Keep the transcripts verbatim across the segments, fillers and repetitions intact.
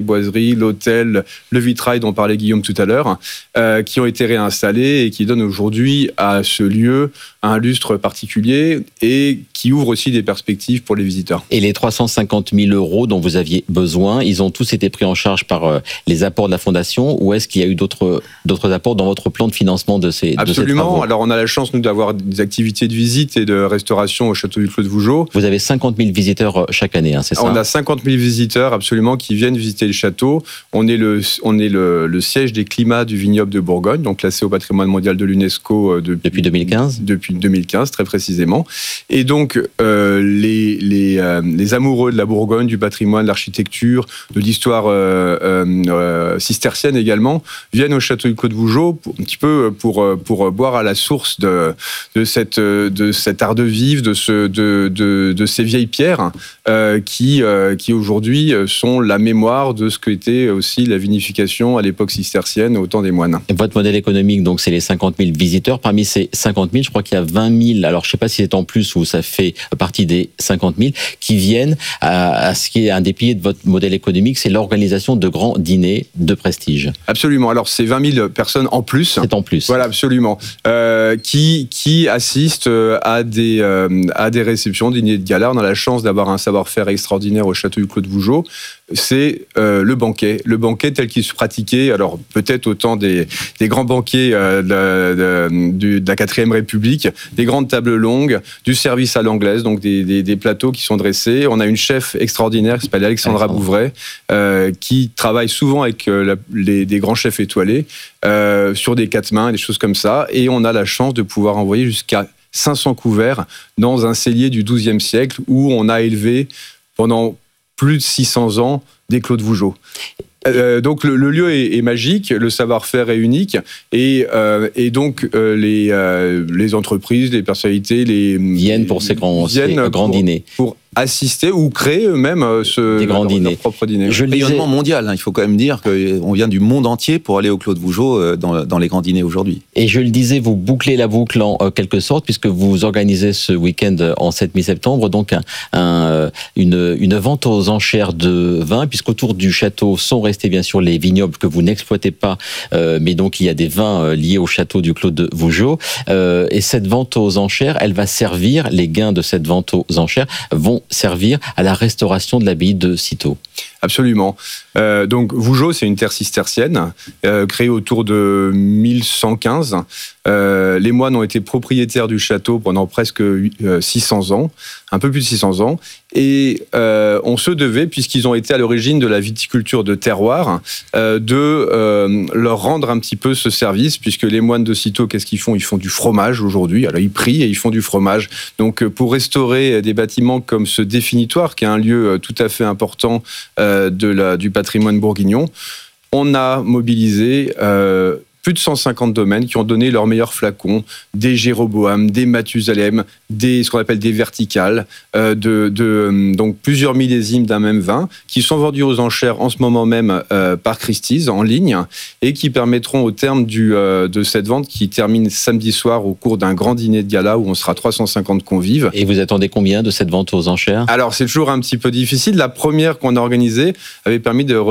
boiseries, l'hôtel, le vitrail dont parlait Guillaume tout à l'heure, euh, qui ont été réinstallés et qui donnent aujourd'hui à ce lieu un lustre particulier et qui ouvrent aussi des perspectives pour les visiteurs. Et les trois cent cinquante mille euros dont vous aviez besoin, ils ont tous été pris en charge par euh, les apports de la Fondation, ou est-ce qu'il y a eu d'autres, d'autres apports dans votre plan de financement de ces, Absolument. de ces travaux ? Alors on a la chance, nous, d'avoir des activités de visite et de restauration au château du Clos de Vougeot. Vous avez cinquante mille visiteurs chaque année, hein, c'est ça ? On a cinquante mille visiteurs absolument qui viennent visiter le château. On est le, on est le, le siège des climats du vignoble de Bourgogne, donc classé au patrimoine mondial de l'UNESCO depuis, depuis deux mille quinze. Depuis deux mille quinze, très précisément. Et donc euh, les, les, euh, les amoureux de la Bourgogne, du patrimoine, de l'architecture, de l'histoire euh, euh, cistercienne également, viennent au château du Clos de Vougeot pour, un petit peu pour, pour boire à la source de, de, cette, de cet art de vivre, de, ce, de, de, de ces vieilles pierres euh, qui, euh, qui aujourd'hui sont la mémoire de ce qu'était aussi la vinification à l'époque cistercienne au temps des moines. Et votre modèle économique, donc, c'est les cinquante mille visiteurs. Parmi ces cinquante mille, je crois qu'il y a vingt mille, alors je ne sais pas si c'est en plus ou ça fait partie des cinquante mille, qui viennent à, à ce qui est un des piliers de votre modèle économique, c'est l'organisation de grands dîners de prestige. Absolument. Alors, c'est vingt mille personnes en plus. C'est en plus. Voilà, absolument. Euh, qui, qui assistent à des, euh, à des réceptions, des dîners de gala. On a la chance d'avoir un savoir-faire extraordinaire au château du Clos de Vougeot. C'est euh, le banquet. Le banquet tel qu'il se pratiquait, alors peut-être au temps des, des grands banquets euh, de, de, de, de la quatrième République, des grandes tables longues, du service à l'anglaise, donc des, des, des plateaux qui sont dressés. On a une chef extraordinaire qui s'appelle Alexandra Alexandre. Bouvray, euh, qui travaille souvent avec euh, la, les, des grands chefs étoilés euh, sur des quatre mains, des choses comme ça. Et on a la chance de pouvoir envoyer jusqu'à cinq cents couverts dans un cellier du douzième siècle où on a élevé pendant plus de six cents ans des Clos de Vougeot. Euh, donc le, le lieu est, est magique, le savoir-faire est unique et, euh, et donc euh, les, euh, les entreprises, les personnalités les, viennent pour ces grands, ces grands pour, dîners. Pour assister ou créer eux-mêmes ce, des grands leur, dîners. leur propre dîner. Je le rayonnement mondial, hein, il faut quand même dire qu'on vient du monde entier pour aller au Clos de Vougeot dans, dans les grands dîners aujourd'hui. Et je le disais, vous bouclez la boucle en euh, quelque sorte, puisque vous organisez ce week-end en sept mi-septembre, donc un, un, une, une vente aux enchères de vin, puisqu'autour du château sont restés bien sûr les vignobles que vous n'exploitez pas, euh, mais donc il y a des vins euh, liés au château du Clos de Vougeot. Euh, et cette vente aux enchères, elle va servir, les gains de cette vente aux enchères vont servir à la restauration de l'abbaye de Cîteaux. Absolument. Euh, donc Vougeot, c'est une terre cistercienne euh, créée autour de mille cent quinze. Euh, les moines ont été propriétaires du château pendant presque six cents ans, un peu plus de six cents ans, et euh, on se devait, puisqu'ils ont été à l'origine de la viticulture de terroir, euh, de euh, leur rendre un petit peu ce service, puisque les moines de Cîteaux, qu'est-ce qu'ils font ? Ils font du fromage aujourd'hui. Alors ils prient et ils font du fromage. Donc pour restaurer des bâtiments comme ce définitoire, qui est un lieu tout à fait important euh, de la, du patrimoine bourguignon, on a mobilisé euh, plus de cent cinquante domaines qui ont donné leurs meilleurs flacons, des Jéroboam, des Mathusalem, des, ce qu'on appelle des verticales, euh, de, de, donc plusieurs millésimes d'un même vin, qui sont vendus aux enchères en ce moment même euh, par Christie's en ligne, et qui permettront au terme du, euh, de cette vente, qui termine samedi soir au cours d'un grand dîner de gala où on sera trois cent cinquante convives. Et vous attendez combien de cette vente aux enchères ? Alors c'est toujours un petit peu difficile. La première qu'on a organisée avait permis de,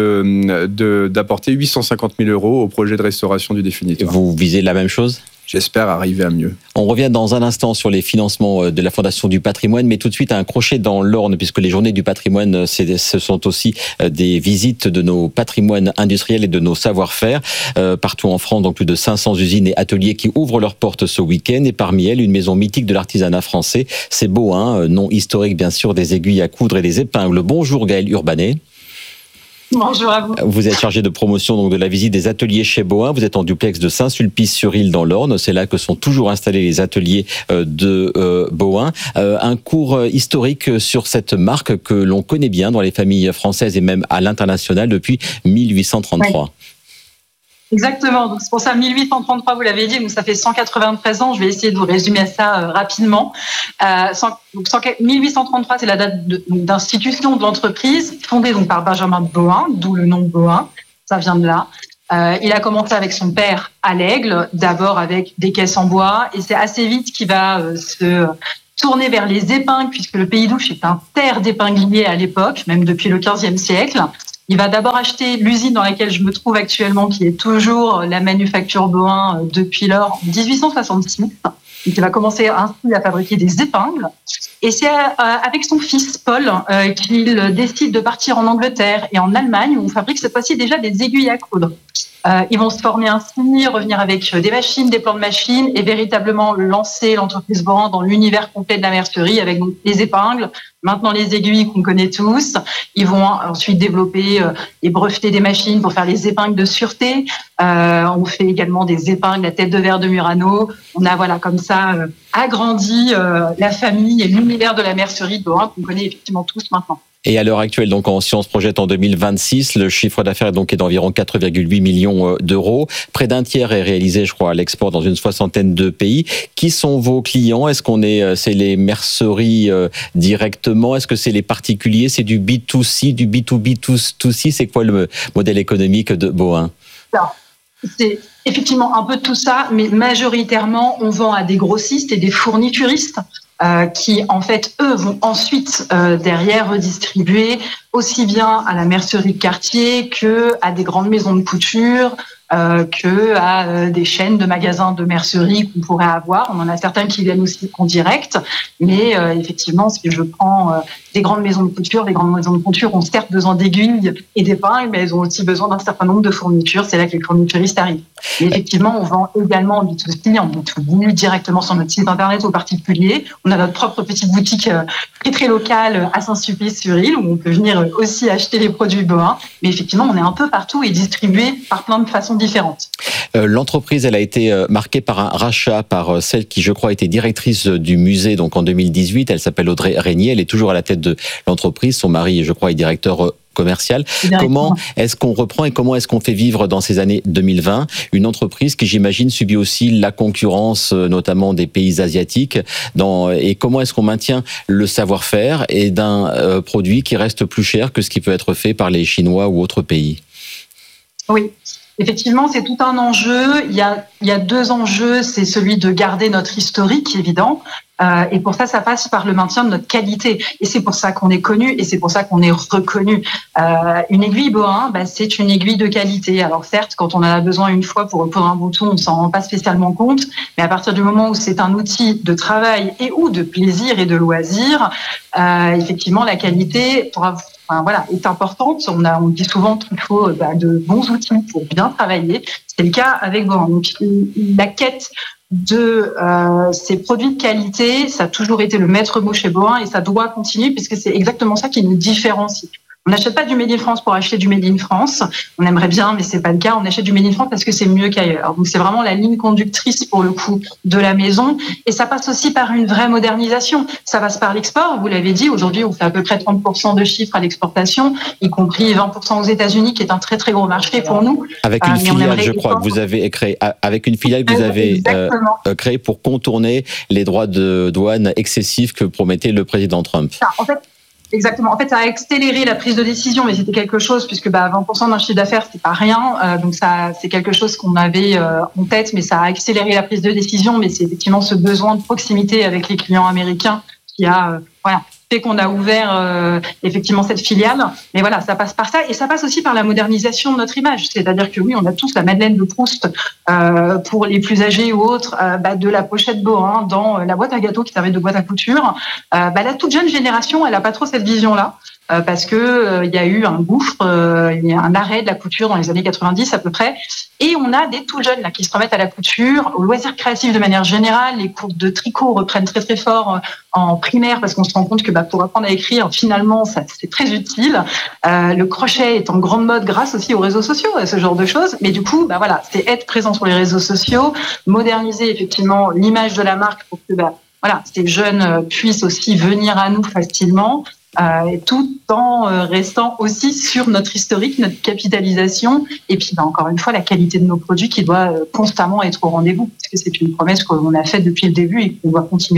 de, de, d'apporter huit cent cinquante mille euros au projet de restauration du définitoire. Vous visez la même chose ? J'espère arriver à mieux. On revient dans un instant sur les financements de la Fondation du patrimoine, mais tout de suite un crochet dans l'Orne, puisque les journées du patrimoine, c'est, ce sont aussi des visites de nos patrimoines industriels et de nos savoir-faire. Euh, partout en France, donc plus de cinq cents usines et ateliers qui ouvrent leurs portes ce week-end, et parmi elles, une maison mythique de l'artisanat français. C'est beau, hein, nom historique bien sûr, des aiguilles à coudre et des épingles. Bonjour Gaëlle Urbanet. Bonjour à vous. Vous êtes chargé de promotion donc de la visite des ateliers chez Bohain. Vous êtes en duplex de Saint-Sulpice-sur-Île dans l'Orne. C'est là que sont toujours installés les ateliers de euh, Bohain. Euh, un cours historique sur cette marque que l'on connaît bien dans les familles françaises et même à l'international depuis mille huit cent trente-trois. Oui. Exactement, donc c'est pour ça mille huit cent trente-trois, vous l'avez dit, donc ça fait cent quatre-vingt-treize ans. Je vais essayer de vous résumer ça euh, rapidement. Euh, cent, donc cent, mille huit cent trente-trois, c'est la date de, donc, d'institution de l'entreprise, fondée donc par Benjamin de Bohain, d'où le nom de Bohain, ça vient de là. Euh, il a commencé avec son père à l'Aigle, d'abord avec des caisses en bois, et c'est assez vite qu'il va euh, se tourner vers les épingles, puisque le Pays d'Ouche est un terre d'épingliers à l'époque, même depuis le quinzième siècle. Il va d'abord acheter l'usine dans laquelle je me trouve actuellement, qui est toujours la manufacture Bohain depuis lors, en dix-huit cent soixante-six. Il va commencer ainsi à fabriquer des épingles. Et c'est avec son fils Paul qu'il décide de partir en Angleterre et en Allemagne, où on fabrique cette fois-ci déjà des aiguilles à coudre. Euh, ils vont se former ainsi, revenir avec des machines, des plans de machines et véritablement lancer l'entreprise Bohain dans l'univers complet de la mercerie avec donc les épingles, maintenant les aiguilles qu'on connaît tous. Ils vont ensuite développer euh, et breveter des machines pour faire les épingles de sûreté. Euh, on fait également des épingles à tête de verre de Murano. On a voilà comme ça euh, agrandi euh, la famille et l'univers de la mercerie de Bohain qu'on connaît effectivement tous maintenant. Et à l'heure actuelle, donc, en, si on se projette en deux mille vingt-six, le chiffre d'affaires donc, est d'environ quatre virgule huit millions d'euros. Près d'un tiers est réalisé, je crois, à l'export dans une soixantaine de pays. Qui sont vos clients? Est-ce qu'on est, c'est les merceries euh, directement? Est-ce que c'est les particuliers? C'est du B deux C, du B deux B deux C? C'est quoi le modèle économique de Bohain? Alors, c'est effectivement un peu de tout ça, mais majoritairement, on vend à des grossistes et des fournituristes. Euh, qui, en fait, eux, vont ensuite, euh, derrière, redistribuer aussi bien à la mercerie de quartier que à des grandes maisons de couture, euh, que à euh, des chaînes de magasins de mercerie qu'on pourrait avoir. On en a certains qui viennent aussi en direct, mais euh, effectivement, si je prends euh, des grandes maisons de couture, les grandes maisons de couture ont certes besoin d'aiguilles et d'épingles, mais elles ont aussi besoin d'un certain nombre de fournitures. C'est là que les fournituristes arrivent. Et effectivement, on vend également en B deux C, en B deux B, directement sur notre site internet aux particuliers. On a notre propre petite boutique euh, très très locale à Saint-Sulpice-sur-Île où on peut venir aussi acheter les produits Bohain. Mais effectivement, on est un peu partout et distribué par plein de façons différentes. Euh, l'entreprise, elle a été marquée par un rachat par celle qui, je crois, était directrice du musée donc en deux mille dix-huit. Elle s'appelle Audrey Régnier. Elle est toujours à la tête de l'entreprise. Son mari, je crois, est directeur commercial. Comment est-ce qu'on reprend et comment est-ce qu'on fait vivre dans ces années deux mille vingt une entreprise qui, j'imagine, subit aussi la concurrence, notamment des pays asiatiques, dans, et comment est-ce qu'on maintient le savoir-faire et d'un euh, produit qui reste plus cher que ce qui peut être fait par les Chinois ou autres pays? Oui. Effectivement, c'est tout un enjeu. Il y a, il y a deux enjeux. C'est celui de garder notre historique, évident. Euh, et pour ça, ça passe par le maintien de notre qualité. Et c'est pour ça qu'on est connu et c'est pour ça qu'on est reconnu. Euh, une aiguille Bohain, bah, c'est une aiguille de qualité. Alors certes, quand on en a besoin une fois pour recoudre un bouton, on s'en rend pas spécialement compte. Mais à partir du moment où c'est un outil de travail et ou de plaisir et de loisir, euh, effectivement, la qualité pourra... Enfin, voilà, est importante. On, a, on dit souvent qu'il faut bah, de bons outils pour bien travailler. C'est le cas avec Bohain. Donc, la quête de euh, ces produits de qualité, ça a toujours été le maître mot chez Bohain et ça doit continuer puisque c'est exactement ça qui nous différencie. On n'achète pas du Made in France pour acheter du Made in France. On aimerait bien, mais c'est pas le cas. On achète du Made in France parce que c'est mieux qu'ailleurs. Donc c'est vraiment la ligne conductrice pour le coup de la maison. Et ça passe aussi par une vraie modernisation. Ça passe par l'export. Vous l'avez dit. Aujourd'hui, on fait à peu près trente pour cent de chiffres à l'exportation, y compris vingt pour cent aux États-Unis, qui est un très très gros marché pour nous. Avec une euh, filiale, je crois que vous avez créé. Avec une filiale que vous avez euh, créée pour contourner les droits de douane excessifs que promettait le président Trump. Ah, en fait. Exactement. En fait, ça a accéléré la prise de décision, mais c'était quelque chose puisque bah, vingt pour cent d'un chiffre d'affaires, c'est pas rien. Euh, donc ça, c'est quelque chose qu'on avait euh, en tête, mais ça a accéléré la prise de décision. Mais c'est effectivement ce besoin de proximité avec les clients américains qui a, euh, voilà, fait qu'on a ouvert euh, effectivement cette filiale. Mais voilà, ça passe par ça et ça passe aussi par la modernisation de notre image. C'est-à-dire que oui, on a tous la Madeleine de Proust euh, pour les plus âgés ou autres, euh, bah, de la pochette Bohain dans la boîte à gâteaux qui servait de boîte à couture. Euh, bah, la toute jeune génération, elle a pas trop cette vision-là. Euh, parce que euh, il y a eu un gouffre, euh, il y a un arrêt de la couture dans les années quatre-vingt-dix à peu près, et on a des tout jeunes là qui se remettent à la couture, aux loisirs créatifs de manière générale. Les cours de tricot reprennent très très fort en primaire parce qu'on se rend compte que bah, pour apprendre à écrire, finalement, ça c'est très utile. Euh, le crochet est en grande mode grâce aussi aux réseaux sociaux, à ce genre de choses. Mais du coup, bah voilà, c'est être présent sur les réseaux sociaux, moderniser effectivement l'image de la marque pour que bah voilà, ces jeunes puissent aussi venir à nous facilement. Euh, tout en euh, restant aussi sur notre historique, notre capitalisation, et puis bah, encore une fois la qualité de nos produits qui doit euh, constamment être au rendez-vous, parce que c'est une promesse qu'on a faite depuis le début et qu'on doit continuer de faire.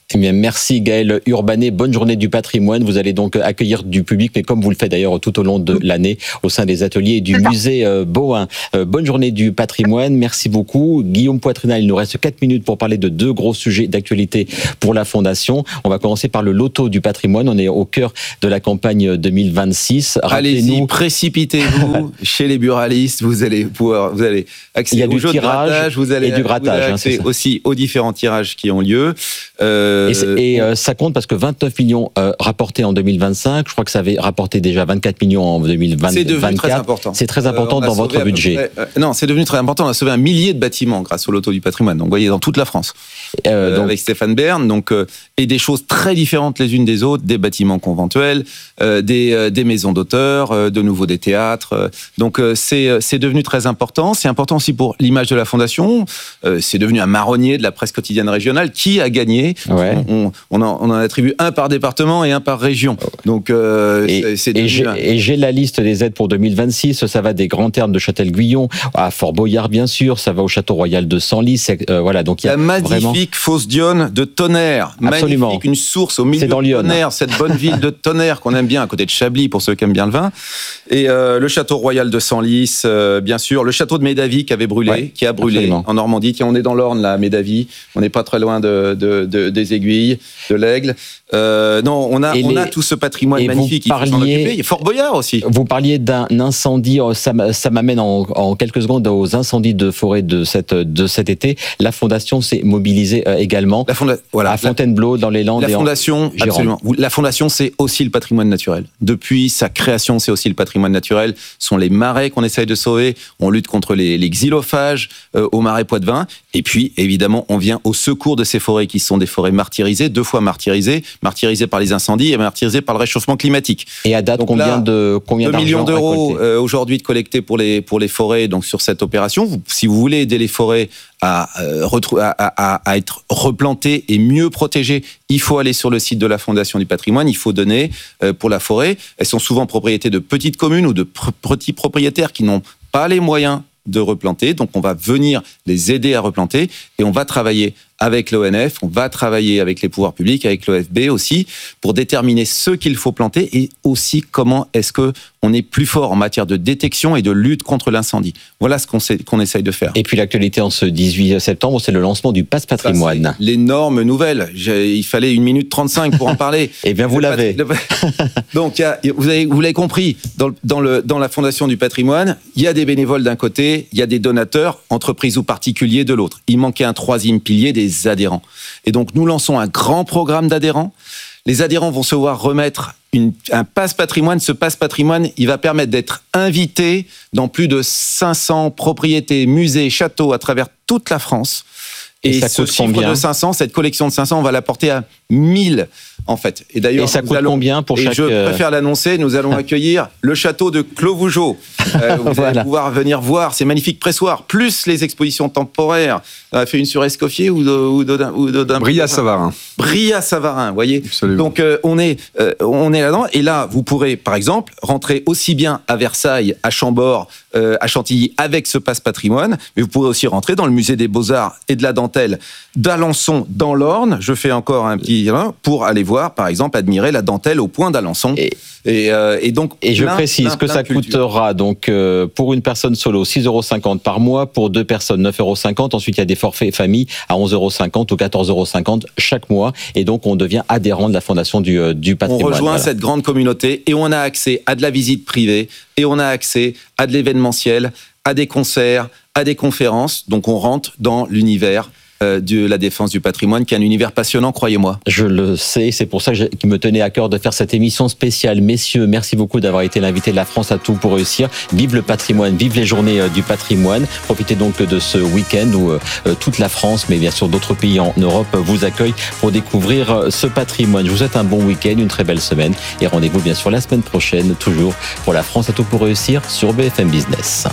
Eh bien, merci Gaël Urbanet. Bonne journée du patrimoine. Vous allez donc accueillir du public, mais comme vous le faites d'ailleurs tout au long de l'année au sein des ateliers du musée Bauhain. Bonne journée du patrimoine. Merci beaucoup. Guillaume Poitrinal, il nous reste quatre minutes pour parler de deux gros sujets d'actualité pour la Fondation. On va commencer par le loto du patrimoine. On est au cœur de la campagne deux mille vingt-six. Allez-y, précipitez-vous chez les buralistes. Vous allez pouvoir, vous allez accéder au jeu de grattage. Vous allez, et du grattage, vous allez accéder hein, aussi aux différents tirages qui ont lieu. Euh, Et, et euh, ça compte parce que vingt-neuf millions euh, rapportés en deux mille vingt-cinq, je crois que ça avait rapporté déjà vingt-quatre millions en deux mille vingt-quatre. C'est devenu très important. C'est très important euh, dans votre budget. Près, euh, non, c'est devenu très important. On a sauvé un millier de bâtiments grâce au loto du patrimoine. Donc, vous voyez, dans toute la France. Euh, donc, avec Stéphane Bern. Donc, euh, et des choses très différentes les unes des autres, des bâtiments conventuels, euh, des, euh, des maisons d'auteurs, euh, de nouveau des théâtres. Euh, donc, euh, c'est, c'est devenu très important. C'est important aussi pour l'image de la Fondation. Euh, c'est devenu un marronnier de la presse quotidienne régionale qui a gagné. Ouais. On, on, en, on en attribue un par département et un par région. Donc, euh, et, c'est, c'est et, j'ai, un... et j'ai la liste des aides pour deux mille vingt-six. Ça va des Grands Termes de Châtel-Guyon à Fort-Boyard, bien sûr. Ça va au Château Royal de Senlis. Euh, voilà, donc il y a la magnifique vraiment... fosse d'Yonne de Tonnerre. Absolument. Magnifique, une source au milieu c'est dans de Lyon. Tonnerre, cette bonne ville de Tonnerre qu'on aime bien, à côté de Chablis, pour ceux qui aiment bien le vin. Et euh, le Château Royal de Senlis, euh, bien sûr. Le Château de Médavy qui avait brûlé, ouais, qui a brûlé absolument. En Normandie. Tiens, on est dans l'Orne, là, à Médavy. On n'est pas très loin de, de, de, des Aiguilles, de l'Aigle. Euh, non, on a, on les... a tout ce patrimoine et magnifique. Il faut s'en occuper. Il y a Fort Boyard aussi. Vous parliez d'un incendie. Ça, ça m'amène en, en quelques secondes aux incendies de forêt de, cette, de cet été. La Fondation s'est mobilisée également. La fonda... voilà, à Fontainebleau, dans les Landes. La Fondation, en... absolument. La Fondation, c'est aussi le patrimoine naturel. Depuis sa création, c'est aussi le patrimoine naturel. Ce sont les marais qu'on essaye de sauver. On lutte contre les, les xylophages euh, au marais Poitevin. Et puis, évidemment, on vient au secours de ces forêts qui sont des forêts martyrisées, deux fois martyrisées, martyrisées par les incendies et martyrisées par le réchauffement climatique. Et à date, donc combien là, de combien deux millions d'euros euh, aujourd'hui de collectés pour les pour les forêts. Donc sur cette opération, vous, si vous voulez aider les forêts à, euh, à, à, à être replantées et mieux protégées, il faut aller sur le site de la Fondation du Patrimoine. Il faut donner euh, pour la forêt. Elles sont souvent propriétés de petites communes ou de pr- petits propriétaires qui n'ont pas les moyens de replanter. Donc, on va venir les aider à replanter et on va travailler avec l'O N F, on va travailler avec les pouvoirs publics, avec l'O F B aussi, pour déterminer ce qu'il faut planter et aussi comment est-ce que on est plus fort en matière de détection et de lutte contre l'incendie. Voilà ce qu'on, sait, qu'on essaye de faire. Et puis l'actualité en ce dix-huit septembre, c'est le lancement du Pass Patrimoine. Ça, c'est l'énorme nouvelle. J'ai, il fallait une minute trente-cinq pour en parler. Eh bien, vous le l'avez. Pat... Donc, il y a, vous, avez, vous l'avez compris, dans, dans, le, dans la Fondation du Patrimoine, il y a des bénévoles d'un côté, il y a des donateurs, entreprises ou particuliers de l'autre. Il manquait un troisième pilier, des adhérents. Et donc, nous lançons un grand programme d'adhérents. Les adhérents vont se voir remettre une, un passe patrimoine. Ce passe patrimoine, il va permettre d'être invité dans plus de cinq cents propriétés, musées, châteaux à travers toute la France. Et, et ça ce chiffre combien de cinq cents, cette collection de cinq cents, on va la porter à mille, en fait. Et d'ailleurs, et ça coûte allons, combien pour et chaque... je préfère l'annoncer, nous allons accueillir le château de Clos-Vougeot. Euh, vous voilà. allez pouvoir venir voir ces magnifiques pressoirs, plus les expositions temporaires. On a fait une sur Escoffier ou, de, ou, de, ou de, d'un... Bria-Savarin. Bria-Savarin, vous voyez. Absolument. Donc, euh, on, est, euh, on est là-dedans. Et là, vous pourrez, par exemple, rentrer aussi bien à Versailles, à Chambord, euh, à Chantilly, avec ce passe patrimoine, mais vous pourrez aussi rentrer dans le musée des Beaux-Arts et de la dentelle d'Alençon, dans l'Orne. Je fais encore un petit... pour aller voir, par exemple, admirer la dentelle au point d'Alençon. Et, et, euh, et donc, et je plein, précise plein, que plein ça coûtera donc euh, pour une personne solo six euros cinquante par mois, pour deux personnes neuf euros cinquante. Ensuite, il y a des forfaits famille à onze euros cinquante ou quatorze euros cinquante chaque mois. Et donc, on devient adhérent de la Fondation du, euh, du Patrimoine. On rejoint voilà. cette grande communauté et on a accès à de la visite privée et on a accès à de l'événementiel, à des concerts, à des conférences. Donc, on rentre dans l'univers de la défense du patrimoine, qui est un univers passionnant, croyez-moi. Je le sais, c'est pour ça qu'il me tenait à cœur de faire cette émission spéciale. Messieurs, merci beaucoup d'avoir été l'invité de la France à tout pour réussir. Vive le patrimoine, vive les journées du patrimoine. Profitez donc de ce week-end où euh, toute la France, mais bien sûr d'autres pays en Europe, vous accueillent pour découvrir ce patrimoine. Je vous souhaite un bon week-end, une très belle semaine et rendez-vous bien sûr la semaine prochaine, toujours pour la France à tout pour réussir sur B F M Business.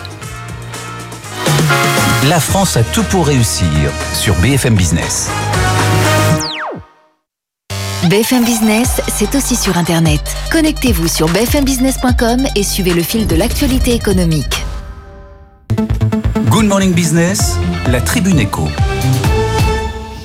La France a tout pour réussir sur B F M Business. B F M Business, c'est aussi sur Internet. Connectez-vous sur b f m business point com et suivez le fil de l'actualité économique. Good Morning Business, la Tribune Éco.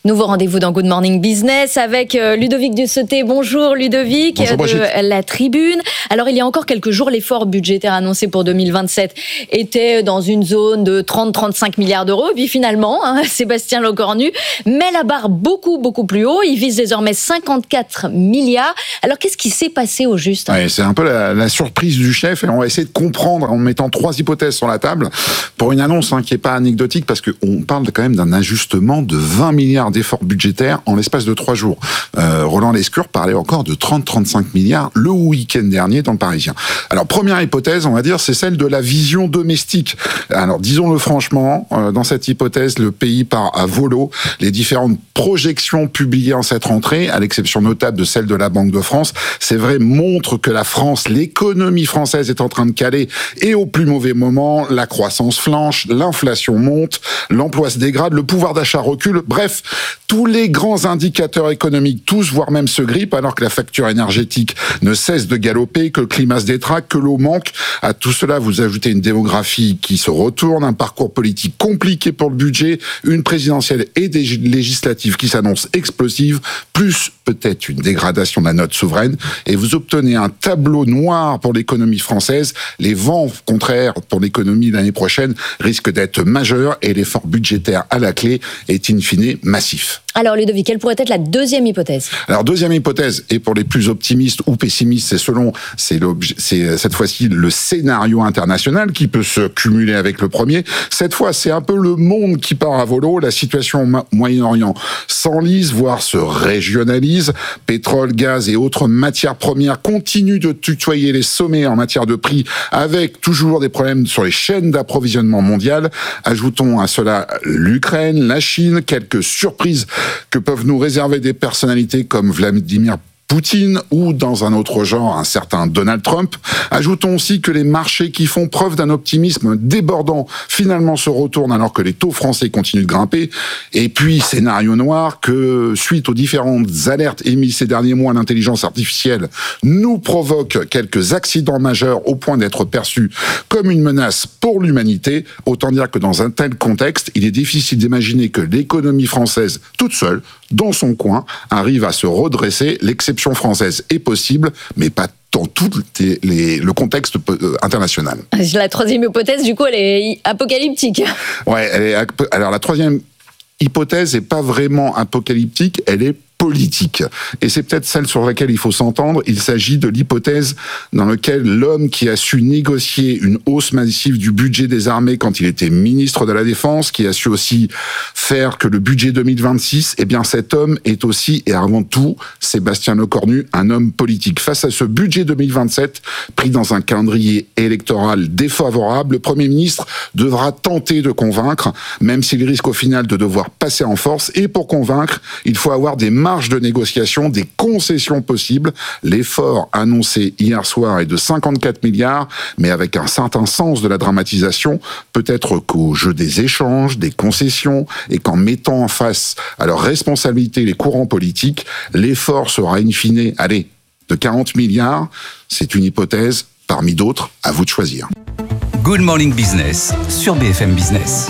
Nouveau rendez-vous dans Good Morning Business avec Ludovic Dussoté. Bonjour Ludovic. Bonjour, de la Tribune. Alors il y a encore quelques jours, l'effort budgétaire annoncé pour deux mille vingt-sept était dans une zone de trente à trente-cinq milliards d'euros. Et puis finalement, hein, Sébastien Lecornu met la barre beaucoup, beaucoup plus haut. Il vise désormais cinquante-quatre milliards. Alors qu'est-ce qui s'est passé au juste hein? Ouais, c'est un peu la, la surprise du chef et on va essayer de comprendre en mettant trois hypothèses sur la table pour une annonce hein, qui n'est pas anecdotique parce qu'on parle quand même d'un ajustement de vingt milliards d'efforts budgétaires en l'espace de trois jours. Euh, Roland Lescure parlait encore de trente à trente-cinq milliards le week-end dernier dans le Parisien. Alors, première hypothèse, on va dire, c'est celle de la vision domestique. Alors, disons-le franchement, euh, dans cette hypothèse, le pays part à volo. Les différentes projections publiées en cette rentrée, à l'exception notable de celle de la Banque de France, c'est vrai, montrent que la France, l'économie française est en train de caler et au plus mauvais moment, la croissance flanche, l'inflation monte, l'emploi se dégrade, le pouvoir d'achat recule. Bref, tous les grands indicateurs économiques, tous, voire même se grippent, alors que la facture énergétique ne cesse de galoper, que le climat se détraque, que l'eau manque. À tout cela, vous ajoutez une démographie qui se retourne, un parcours politique compliqué pour le budget, une présidentielle et des législatives qui s'annoncent explosives, plus peut-être une dégradation de la note souveraine, et vous obtenez un tableau noir pour l'économie française. Les vents contraires pour l'économie l'année prochaine risquent d'être majeurs et l'effort budgétaire à la clé est in fine massif. Alors Ludovic, quelle pourrait être la deuxième hypothèse ? Alors deuxième hypothèse, et pour les plus optimistes ou pessimistes, c'est selon, c'est, c'est cette fois-ci le scénario international qui peut se cumuler avec le premier. Cette fois, c'est un peu le monde qui part à volo. La situation au Moyen-Orient s'enlise, voire se régionalise. Pétrole, gaz et autres matières premières continuent de tutoyer les sommets en matière de prix, avec toujours des problèmes sur les chaînes d'approvisionnement mondiales. Ajoutons à cela l'Ukraine, la Chine, quelques surprises que peuvent nous réserver des personnalités comme Vladimir Poutine ou, dans un autre genre, un certain Donald Trump. Ajoutons aussi que les marchés qui font preuve d'un optimisme débordant finalement se retournent alors que les taux français continuent de grimper. Et puis, scénario noir, que suite aux différentes alertes émises ces derniers mois, l'intelligence artificielle nous provoque quelques accidents majeurs au point d'être perçus comme une menace pour l'humanité. Autant dire que dans un tel contexte, il est difficile d'imaginer que l'économie française, toute seule, dans son coin, arrive à se redresser. L'exception française est possible, mais pas dans tout les, les, le contexte euh, international. La troisième hypothèse, du coup, elle est apocalyptique. Ouais, elle est, alors la troisième hypothèse n'est pas vraiment apocalyptique, elle est politique. Et c'est peut-être celle sur laquelle il faut s'entendre. Il s'agit de l'hypothèse dans laquelle l'homme qui a su négocier une hausse massive du budget des armées quand il était ministre de la Défense, qui a su aussi faire que le budget deux mille vingt-six, eh bien cet homme est aussi, et avant tout, Sébastien Lecornu, un homme politique. Face à ce budget deux mille vingt-sept, pris dans un calendrier électoral défavorable, le Premier ministre devra tenter de convaincre, même s'il risque au final de devoir passer en force. Et pour convaincre, il faut avoir des marges de négociation, des concessions possibles. L'effort annoncé hier soir est de cinquante-quatre milliards, mais avec un certain sens de la dramatisation, peut-être qu'au jeu des échanges, des concessions, et qu'en mettant en face à leur responsabilité les courants politiques, l'effort sera in fine, allez, de quarante milliards. C'est une hypothèse parmi d'autres, à vous de choisir. Good Morning Business sur B F M Business.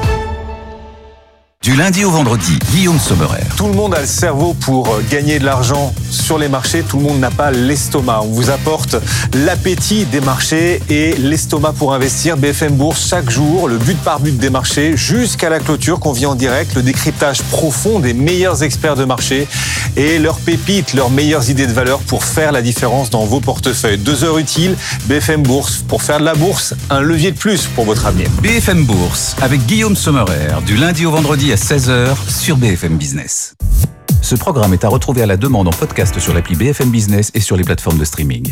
Du lundi au vendredi, Guillaume Sommerer. Tout le monde a le cerveau pour gagner de l'argent sur les marchés. Tout le monde n'a pas l'estomac. On vous apporte l'appétit des marchés et l'estomac pour investir. B F M Bourse, chaque jour, le but par but des marchés jusqu'à la clôture qu'on vit en direct. Le décryptage profond des meilleurs experts de marché et leurs pépites, leurs meilleures idées de valeur pour faire la différence dans vos portefeuilles. Deux heures utiles, B F M Bourse. Pour faire de la bourse, un levier de plus pour votre avenir. B F M Bourse avec Guillaume Sommerer, du lundi au vendredi à seize heures sur B F M Business. Ce programme est à retrouver à la demande en podcast sur l'appli B F M Business et sur les plateformes de streaming.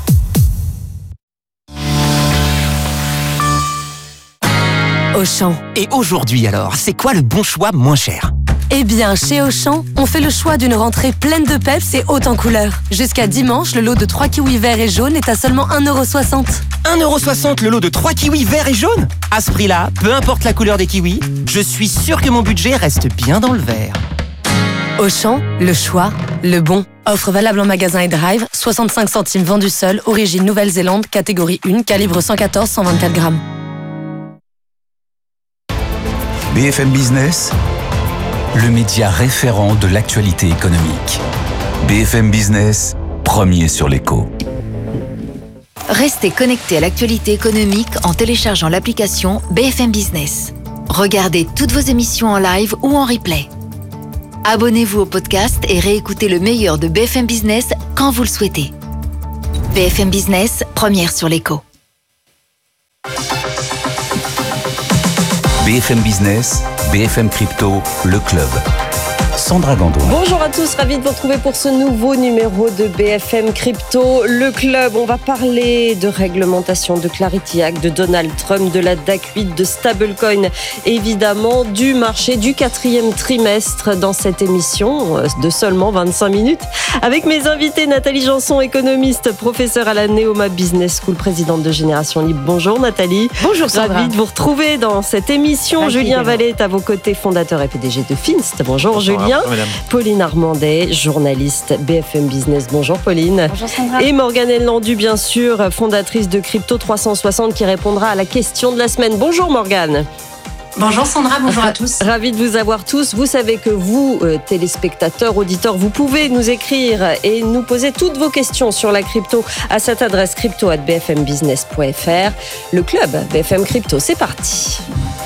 Auchan. Et aujourd'hui alors, c'est quoi le bon choix moins cher ? Eh bien, chez Auchan, on fait le choix d'une rentrée pleine de peps et haute en couleurs. Jusqu'à dimanche, le lot de trois kiwis verts et jaunes est à seulement un euro soixante. un euro soixante le lot de trois kiwis verts et jaunes ? À ce prix-là, peu importe la couleur des kiwis, je suis sûr que mon budget reste bien dans le vert. Auchan, le choix, le bon. Offre valable en magasin et drive, soixante-cinq centimes vendu seul, origine Nouvelle-Zélande, catégorie un, calibre cent quatorze à cent vingt-quatre grammes. B F M Business, le média référent de l'actualité économique. B F M Business, premier sur l'écho. Restez connectés à l'actualité économique en téléchargeant l'application B F M Business. Regardez toutes vos émissions en live ou en replay. Abonnez-vous au podcast et réécoutez le meilleur de B F M Business quand vous le souhaitez. B F M Business, première sur l'écho. B F M Business, B F M Crypto, le club. Sandra Gandoin. Bonjour à tous, ravi de vous retrouver pour ce nouveau numéro de B F M Crypto, le club. On va parler de réglementation, de Clarity Act, de Donald Trump, de la D A C huit, de stablecoin, évidemment, du marché du quatrième trimestre dans cette émission de seulement vingt-cinq minutes. Avec mes invités, Nathalie Janson, économiste, professeure à la Neoma Business School, présidente de Génération Libre. Bonjour Nathalie. Bonjour Sandra. Ravi de vous retrouver dans cette émission. Ravi Julien également. Vallée est à vos côtés, fondateur et P D G de Finst. Bonjour, Bonjour Julien. Madame. Pauline Armandet, journaliste B F M Business. Bonjour Pauline. Bonjour Sandra. Et Morgane Ellandu, bien sûr, fondatrice de Crypto trois cent soixante, qui répondra à la question de la semaine. Bonjour Morgane. Bonjour Sandra, bonjour à tous. Ravi de vous avoir tous. Vous savez que vous, euh, téléspectateurs, auditeurs, vous pouvez nous écrire et nous poser toutes vos questions sur la crypto à cette adresse crypto arobase b f m business point f r. Le club B F M Crypto, c'est parti.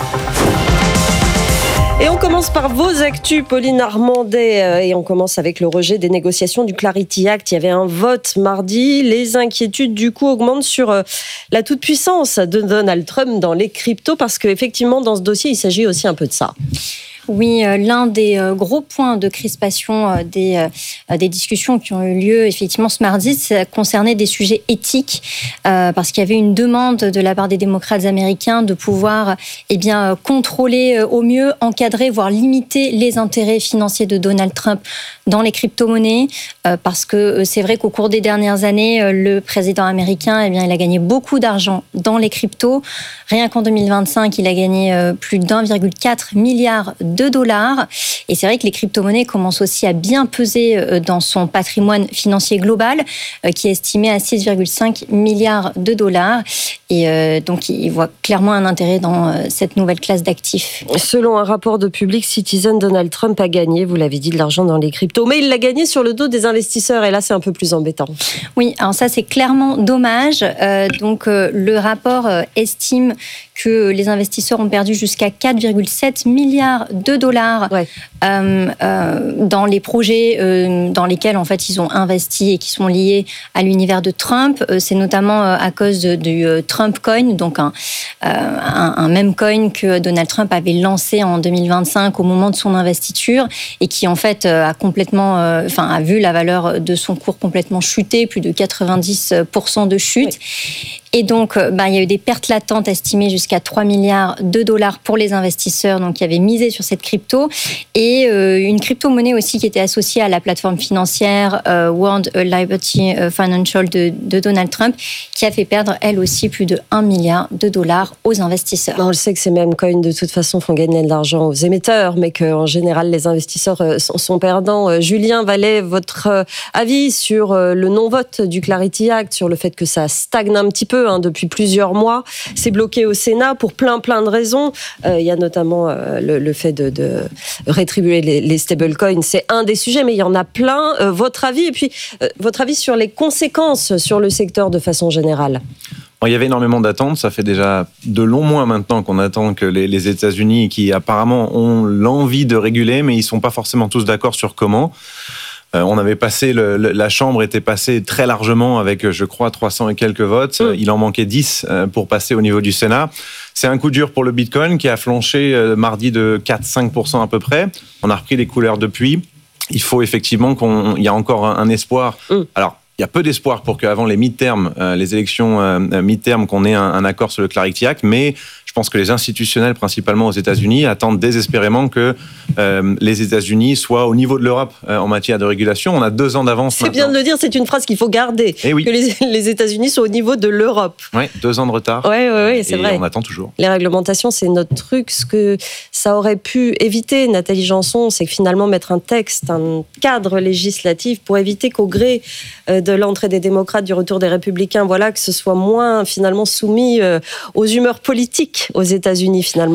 Et on commence par vos actus, Pauline Armandet, et on commence avec le rejet des négociations du Clarity Act. Il y avait un vote mardi. Les inquiétudes, du coup, augmentent sur la toute-puissance de Donald Trump dans les cryptos, parce qu'effectivement, dans ce dossier, il s'agit aussi un peu de ça. Oui, euh, l'un des euh, gros points de crispation euh, des, euh, des discussions qui ont eu lieu effectivement ce mardi, ça concernait des sujets éthiques, euh, parce qu'il y avait une demande de la part des démocrates américains de pouvoir eh bien, contrôler euh, au mieux, encadrer, voire limiter les intérêts financiers de Donald Trump dans les crypto-monnaies, euh, parce que euh, c'est vrai qu'au cours des dernières années, euh, le président américain, eh bien, il a gagné beaucoup d'argent dans les cryptos. Rien qu'en deux mille vingt-cinq, il a gagné euh, plus d'un virgule quatre milliard de dollars. Et c'est vrai que les crypto-monnaies commencent aussi à bien peser euh, dans son patrimoine financier global, euh, qui est estimé à six virgule cinq milliards de dollars. Et euh, donc, il voit clairement un intérêt dans euh, cette nouvelle classe d'actifs. Selon un rapport de Public Citizen, Donald Trump a gagné, vous l'avez dit, de l'argent dans les cryptos. Mais il l'a gagné sur le dos des investisseurs. Et là, c'est un peu plus embêtant. Oui, alors ça, c'est clairement dommage. Euh, donc, euh, le rapport euh, estime que les investisseurs ont perdu jusqu'à quatre virgule sept milliards de dollars ouais. euh, euh, dans les projets euh, dans lesquels en fait ils ont investi et qui sont liés à l'univers de Trump. Euh, c'est notamment euh, à cause de, du euh, Trump Coin, donc un, euh, un, un même coin que Donald Trump avait lancé en deux mille vingt-cinq au moment de son investiture et qui en fait euh, a complètement, enfin euh, a vu la valeur de son cours complètement chuter, plus de quatre-vingt-dix pour cent de chute. Oui. Et donc, bah, il y a eu des pertes latentes estimées jusqu'à trois milliards de dollars pour les investisseurs donc, qui avaient misé sur cette crypto. Et euh, une crypto-monnaie aussi qui était associée à la plateforme financière euh, World Liberty Financial de, de Donald Trump, qui a fait perdre, elle aussi, plus de un milliard de dollars aux investisseurs. On le sait que ces mêmes coins, de toute façon, font gagner de l'argent aux émetteurs, mais qu'en général, les investisseurs sont, sont perdants. Julien Vallée, votre avis sur le non-vote du Clarity Act, sur le fait que ça stagne un petit peu Hein, depuis plusieurs mois, c'est bloqué au Sénat pour plein plein de raisons. Euh, il y a notamment euh, le, le fait de, de rétribuer les, les stablecoins, c'est un des sujets, mais il y en a plein. Euh, votre avis et puis euh, votre avis sur les conséquences sur le secteur de façon générale. Bon, il y avait énormément d'attentes. Ça fait déjà de longs mois maintenant qu'on attend que les, les États-Unis, qui apparemment ont l'envie de réguler, mais ils sont pas forcément tous d'accord sur comment. Euh, on avait passé, le, le, la Chambre était passée très largement avec, je crois, trois cents et quelques votes. Mmh. Il en manquait dix pour passer au niveau du Sénat. C'est un coup dur pour le Bitcoin qui a flanché euh, mardi de quatre à cinq pour cent à peu près. On a repris les couleurs depuis. Il faut effectivement qu'on, il y a encore un, un espoir. Mmh. Alors, il y a peu d'espoir pour qu'avant les mid-term, euh, les élections euh, mid-term, qu'on ait un, un accord sur le Clarity Act, mais je pense que les institutionnels, principalement aux États-Unis, attendent désespérément que euh, les États-Unis soient au niveau de l'Europe euh, en matière de régulation. On a deux ans d'avance C'est maintenant. bien de le dire, c'est une phrase qu'il faut garder. Et oui. Que les, les États-Unis sont au niveau de l'Europe. Oui, deux ans de retard. Oui, oui, oui, c'est et vrai. on attend toujours. Les réglementations, c'est notre truc. Ce que ça aurait pu éviter, Nathalie Janson, c'est que finalement mettre un texte, un cadre législatif pour éviter qu'au gré de l'entrée des démocrates, du retour des républicains, voilà, que ce soit moins finalement soumis aux humeurs politiques aux États-Unis finalement.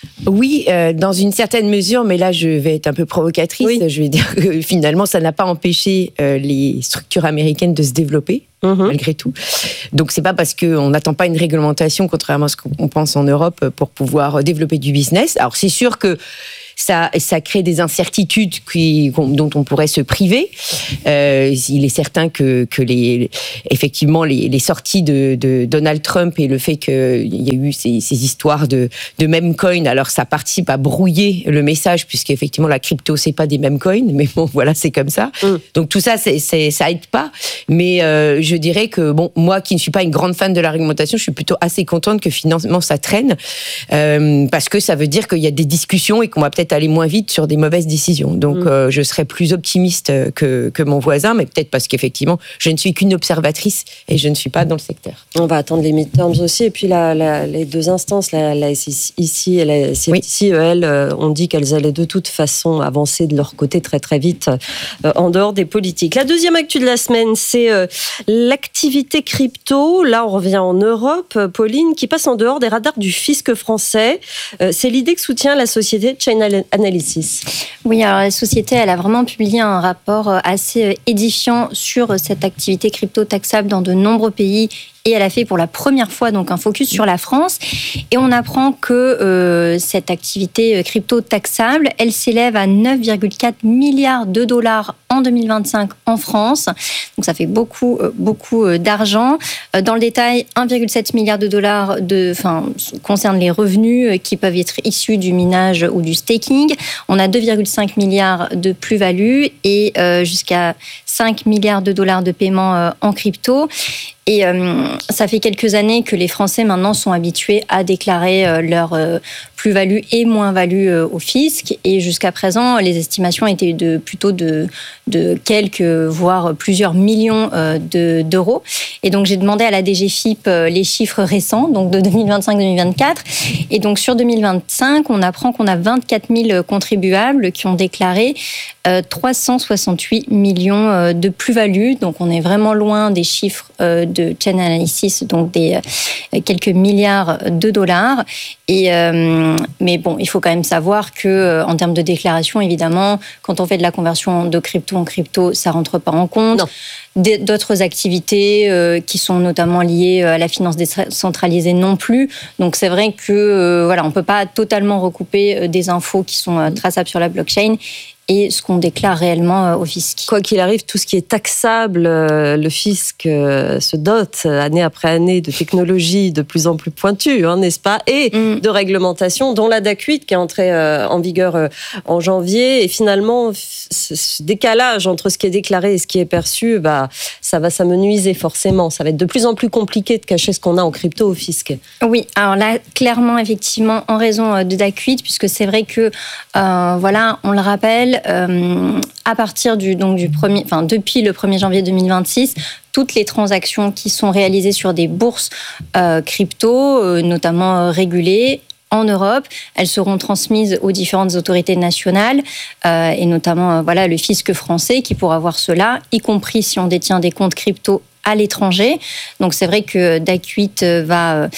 Oui, euh, dans une certaine mesure, mais là je vais être un peu provocatrice. Oui. Je vais dire que finalement ça n'a pas empêché euh, les structures américaines de se développer. Mmh. Malgré tout. Donc, c'est pas parce qu'on n'attend pas une réglementation, contrairement à ce qu'on pense en Europe, pour pouvoir développer du business. Alors, c'est sûr que ça, ça crée des incertitudes qui, dont on pourrait se priver. Euh, il est certain que, que les, effectivement, les, les sorties de, de Donald Trump et le fait qu'il y a eu ces, ces histoires de, de meme coin, alors ça participe à brouiller le message, puisqu'effectivement, la crypto, c'est pas des meme coins, mais bon, voilà, c'est comme ça. Mm. Donc, tout ça, c'est, c'est, ça aide pas. Mais euh, je dirais que, bon, moi qui ne suis pas une grande fan de la réglementation, je suis plutôt assez contente que finalement ça traîne, euh, parce que ça veut dire qu'il y a des discussions et qu'on va peut-être aller moins vite sur des mauvaises décisions. Donc, mmh. euh, je serais plus optimiste que, que mon voisin, mais peut-être parce qu'effectivement, je ne suis qu'une observatrice et je ne suis pas dans le secteur. On va attendre les midterms aussi. Et puis, la, la, les deux instances, la, la S E C et la C F T C, oui. elles, ont dit qu'elles allaient de toute façon avancer de leur côté très, très vite euh, en dehors des politiques. La deuxième actu de la semaine, c'est euh, l'activité crypto. Là, on revient en Europe, Pauline, qui passe en dehors des radars du fisc français. Euh, c'est l'idée que soutient la société Chain Analysis. Oui, alors la société, elle a vraiment publié un rapport assez édifiant sur cette activité crypto taxable dans de nombreux pays. Et elle a fait pour la première fois donc un focus sur la France. Et on apprend que euh, cette activité crypto taxable, elle s'élève à neuf virgule quatre milliards de dollars en deux mille vingt-cinq en France. Donc ça fait beaucoup, beaucoup d'argent. Dans le détail, un virgule sept milliard de dollars de, enfin, concerne les revenus qui peuvent être issus du minage ou du staking. On a deux virgule cinq milliards de plus-value et euh, jusqu'à cinq milliards de dollars de paiement euh, en crypto. Et euh, ça fait quelques années que les Français maintenant sont habitués à déclarer euh, leur euh, plus-value et moins-value euh, au fisc. Et jusqu'à présent, les estimations étaient de plutôt de, de quelques, voire plusieurs millions euh, de, d'euros. Et donc j'ai demandé à la D G F I P euh, les chiffres récents, donc de deux mille vingt-cinq deux mille vingt-quatre. Et donc sur deux mille vingt-cinq, on apprend qu'on a vingt-quatre mille contribuables qui ont déclaré euh, trois cent soixante-huit millions euh, de plus-value. Donc on est vraiment loin des chiffres euh, de Chain Analysis, donc des euh, quelques milliards de dollars. Et, euh, mais bon, il faut quand même savoir que euh, en termes de déclaration, évidemment, quand on fait de la conversion de crypto en crypto, ça rentre pas en compte. Non. D'autres activités euh, qui sont notamment liées à la finance décentralisée non plus. Donc c'est vrai que euh, voilà, on peut pas totalement recouper des infos qui sont euh, traçables sur la blockchain et ce qu'on déclare réellement au fisc. Quoi qu'il arrive, tout ce qui est taxable, le fisc se dote année après année de technologies de plus en plus pointues, hein, n'est-ce pas, et mmh. de réglementations, dont la D A C huit qui est entrée en vigueur en janvier. Et finalement, ce décalage entre ce qui est déclaré et ce qui est perçu, bah, ça va s'amenuiser forcément. Ça va être de plus en plus compliqué de cacher ce qu'on a en crypto au fisc. Oui, alors là, clairement, effectivement, en raison de D A C huit, puisque c'est vrai que, euh, voilà, on le rappelle, Euh, à partir du, donc du premier, enfin, depuis le premier janvier deux mille vingt-six, toutes les transactions qui sont réalisées sur des bourses euh, crypto, euh, notamment euh, régulées, en Europe, elles seront transmises aux différentes autorités nationales euh, et notamment euh, voilà, le fisc français qui pourra voir cela, y compris si on détient des comptes crypto à l'étranger. Donc c'est vrai que D A C huit va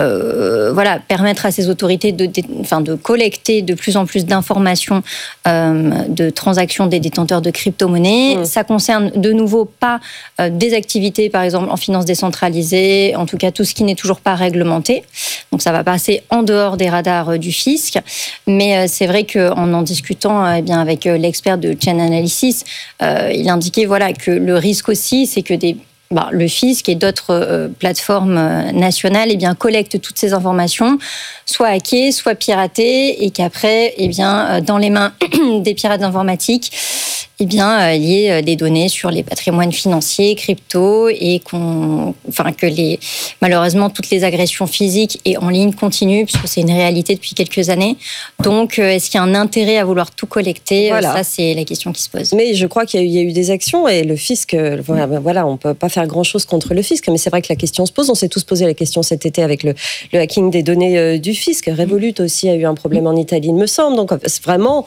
euh, voilà, permettre à ces autorités de, de, enfin, de collecter de plus en plus d'informations euh, de transactions des détenteurs de crypto-monnaies. Mmh. Ça concerne de nouveau pas euh, des activités, par exemple en finance décentralisée, en tout cas tout ce qui n'est toujours pas réglementé. Donc ça va passer en dehors des radars euh, du fisc. Mais euh, c'est vrai qu'en en discutant euh, eh bien, avec euh, l'expert de Chain Analysis, euh, il indiquait voilà, que le risque aussi, c'est que des Bah, le fisc et d'autres euh, plateformes euh, nationales eh bien, collectent toutes ces informations, soit hackées, soit piratées, et qu'après, eh bien, euh, dans les mains des pirates informatiques, eh bien, euh, il y ait des données sur les patrimoines financiers, crypto, et qu'on, enfin, que les, malheureusement, toutes les agressions physiques et en ligne continuent, puisque c'est une réalité depuis quelques années. Donc, euh, est-ce qu'il y a un intérêt à vouloir tout collecter ? Voilà. Ça, c'est la question qui se pose. Mais je crois qu'il y a eu, il y a eu des actions, et le fisc, voilà, voilà on ne peut pas faire grand-chose contre le fisc, mais c'est vrai que la question se pose. On s'est tous posé la question cet été avec le, le hacking des données euh, du fisc. Revolut aussi a eu un problème en Italie, il me semble. Donc, c'est vraiment...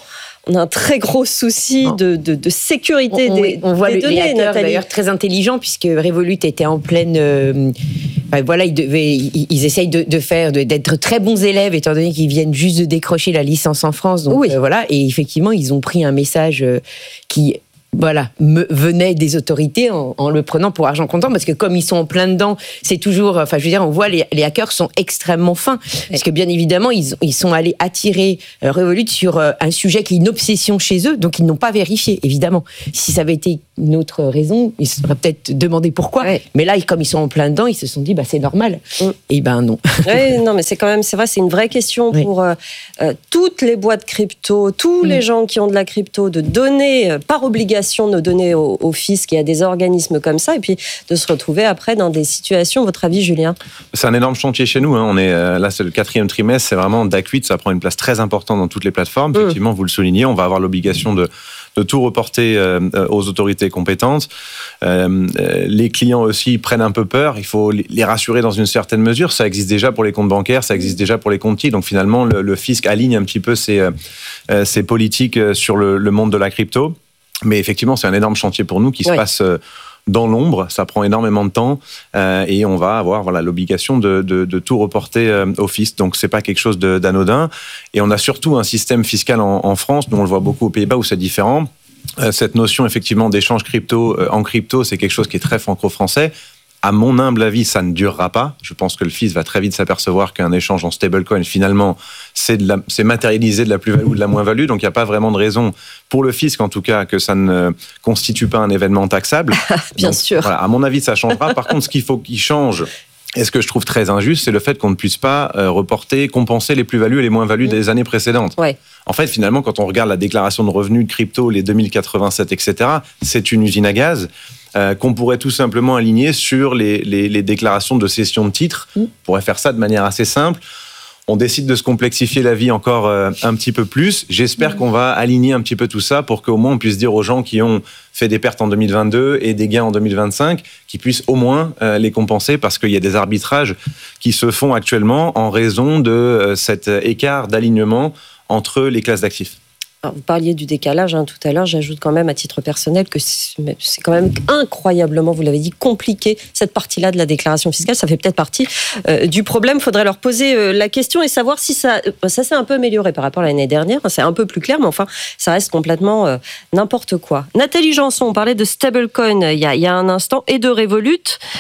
on a un très gros souci de, de, de sécurité on, des, on voit des le, données, les hackers, Nathalie. D'ailleurs très intelligent puisque Revolut était en pleine. Euh, enfin, voilà, ils, devaient, ils, ils essayent de, de faire, de, d'être très bons élèves étant donné qu'ils viennent juste de décrocher la licence en France. Donc oui. euh, voilà, et effectivement ils ont pris un message euh, qui voilà, me venait des autorités en, en le prenant pour argent comptant, parce que comme ils sont en plein dedans, c'est toujours, enfin je veux dire, on voit les, les hackers sont extrêmement fins, parce que bien évidemment ils, ils sont allés attirer euh, Revolut sur euh, un sujet qui est une obsession chez eux, donc ils n'ont pas vérifié, évidemment. Si ça avait été une autre raison, ils se seraient peut-être demandé pourquoi, ouais. mais là comme ils sont en plein dedans, ils se sont dit bah c'est normal, mm. et ben non. Oui, non mais c'est quand même, c'est vrai, c'est une vraie question oui. pour euh, euh, toutes les boîtes crypto, tous mm. les gens qui ont de la crypto, de donner euh, par obligation de donner au, au fisc et à des organismes comme ça, et puis de se retrouver après dans des situations. Votre avis, Julien ? C'est un énorme chantier chez nous. Hein. On est euh, là, c'est le quatrième trimestre. C'est vraiment D A C huit. Ça prend une place très importante dans toutes les plateformes. Effectivement, mmh. vous le soulignez, on va avoir l'obligation de de tout reporter euh, aux autorités compétentes. Euh, les clients aussi prennent un peu peur. Il faut les rassurer dans une certaine mesure. Ça existe déjà pour les comptes bancaires, ça existe déjà pour les comptes titres. Donc finalement, le, le fisc aligne un petit peu ses, euh, ses politiques sur le, le monde de la crypto. Mais effectivement, c'est un énorme chantier pour nous qui oui. se passe dans l'ombre. Ça prend énormément de temps euh, et on va avoir voilà, l'obligation de, de, de tout reporter euh, au fisc. Donc, c'est pas quelque chose de, d'anodin. Et on a surtout un système fiscal en, en France, nous on le voit beaucoup aux Pays-Bas où c'est différent. Euh, cette notion effectivement d'échange crypto euh, en crypto, c'est quelque chose qui est très franco-français. À mon humble avis, ça ne durera pas. Je pense que le fisc va très vite s'apercevoir qu'un échange en stablecoin, finalement, c'est, de la, c'est matérialiser de la plus-value ou de la moins-value. Donc, il n'y a pas vraiment de raison, pour le fisc en tout cas, que ça ne constitue pas un événement taxable. Bien Donc, sûr. Voilà, à mon avis, ça changera. Par contre, ce qu'il faut qu'il change, et ce que je trouve très injuste, c'est le fait qu'on ne puisse pas euh, reporter, compenser les plus-values et les moins-values mmh. des années précédentes. Ouais. En fait, finalement, quand on regarde la déclaration de revenus de crypto, les deux mille quatre-vingt-sept, et cetera, c'est une usine à gaz. Euh, qu'on pourrait tout simplement aligner sur les, les, les déclarations de cession de titres. Mmh. On pourrait faire ça de manière assez simple. On décide de se complexifier la vie encore euh, un petit peu plus. J'espère mmh. qu'on va aligner un petit peu tout ça pour qu'au moins on puisse dire aux gens qui ont fait des pertes en deux mille vingt-deux et des gains en deux mille vingt-cinq, qu'ils puissent au moins euh, les compenser, parce qu'il y a des arbitrages qui se font actuellement en raison de euh, cet écart d'alignement entre les classes d'actifs. Alors, vous parliez du décalage hein, tout à l'heure, j'ajoute quand même à titre personnel que c'est, c'est quand même incroyablement, vous l'avez dit, compliqué cette partie-là de la déclaration fiscale. Ça fait peut-être partie euh, du problème. Il faudrait leur poser euh, la question et savoir si ça, euh, ça s'est un peu amélioré par rapport à l'année dernière. C'est un peu plus clair, mais enfin, ça reste complètement euh, n'importe quoi. Nathalie Janson, on parlait de stablecoin il y a, il y a un instant et de Revolut.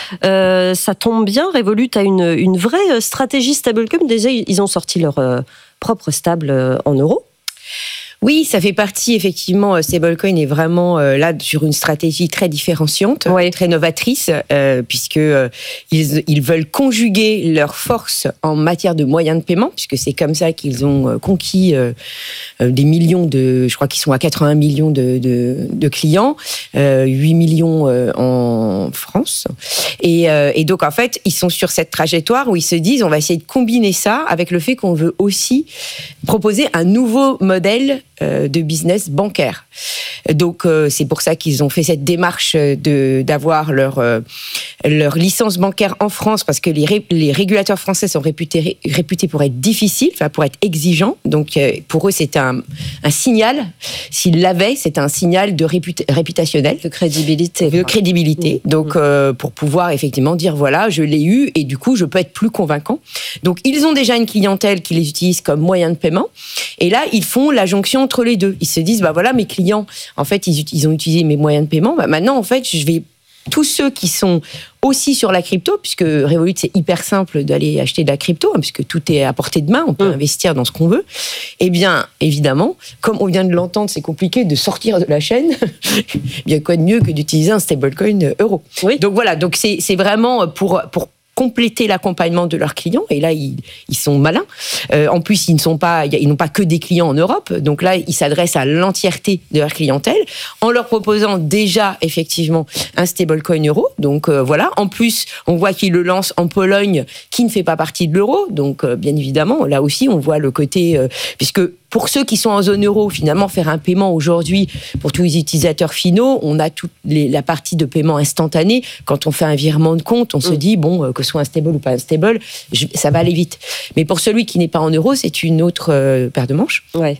Euh, ça tombe bien, Revolut a une, une vraie stratégie stablecoin. Déjà, ils ont sorti leur euh, propre stable euh, en euros. Oui, ça fait partie, effectivement, stablecoin est vraiment euh, là sur une stratégie très différenciante, ouais. très novatrice, euh, puisque euh, ils, ils veulent conjuguer leurs forces en matière de moyens de paiement, puisque c'est comme ça qu'ils ont euh, conquis euh, des millions de, je crois qu'ils sont à quatre-vingts millions de, de, de clients, euh, huit millions euh, en France. Et, euh, et donc, en fait, ils sont sur cette trajectoire où ils se disent, on va essayer de combiner ça avec le fait qu'on veut aussi proposer un nouveau modèle de business bancaire. Donc, euh, c'est pour ça qu'ils ont fait cette démarche de, d'avoir leur, euh, leur licence bancaire en France, parce que les, ré, les régulateurs français sont réputés, réputés pour être difficiles, enfin, pour être exigeants. Donc, euh, pour eux, c'est un, un signal. S'ils l'avaient, c'est un signal de réputa- réputationnel. De crédibilité. De crédibilité. Mmh. Donc, euh, pour pouvoir effectivement dire, voilà, je l'ai eu et du coup, je peux être plus convaincant. Donc, ils ont déjà une clientèle qui les utilise comme moyen de paiement. Et là, ils font la jonction entre les deux. Ils se disent, bah voilà, mes clients, en fait, ils, ils ont utilisé mes moyens de paiement. Bah maintenant, en fait, je vais tous ceux qui sont aussi sur la crypto, puisque Revolut, c'est hyper simple d'aller acheter de la crypto, hein, puisque tout est à portée de main, on peut mmh. investir dans ce qu'on veut. Eh bien, évidemment, comme on vient de l'entendre, c'est compliqué de sortir de la chaîne. Bien quoi de mieux que d'utiliser un stablecoin euro. Oui. Donc voilà, donc c'est, c'est vraiment pour, pour compléter l'accompagnement de leurs clients, et là ils, ils sont malins. Euh, en plus, ils ne sont pas, ils n'ont pas que des clients en Europe, donc là ils s'adressent à l'entièreté de leur clientèle en leur proposant déjà effectivement un stablecoin euro. Donc euh, voilà. En plus, on voit qu'ils le lancent en Pologne, qui ne fait pas partie de l'euro. Donc euh, bien évidemment, là aussi on voit le côté, euh, puisque pour ceux qui sont en zone euro, finalement, faire un paiement aujourd'hui, pour tous les utilisateurs finaux, on a toute les, la partie de paiement instantané. Quand on fait un virement de compte, on mmh. se dit, bon, que ce soit un stable ou pas un stable, je, ça va aller vite. Mais pour celui qui n'est pas en euros, c'est une autre euh, paire de manches. Ouais.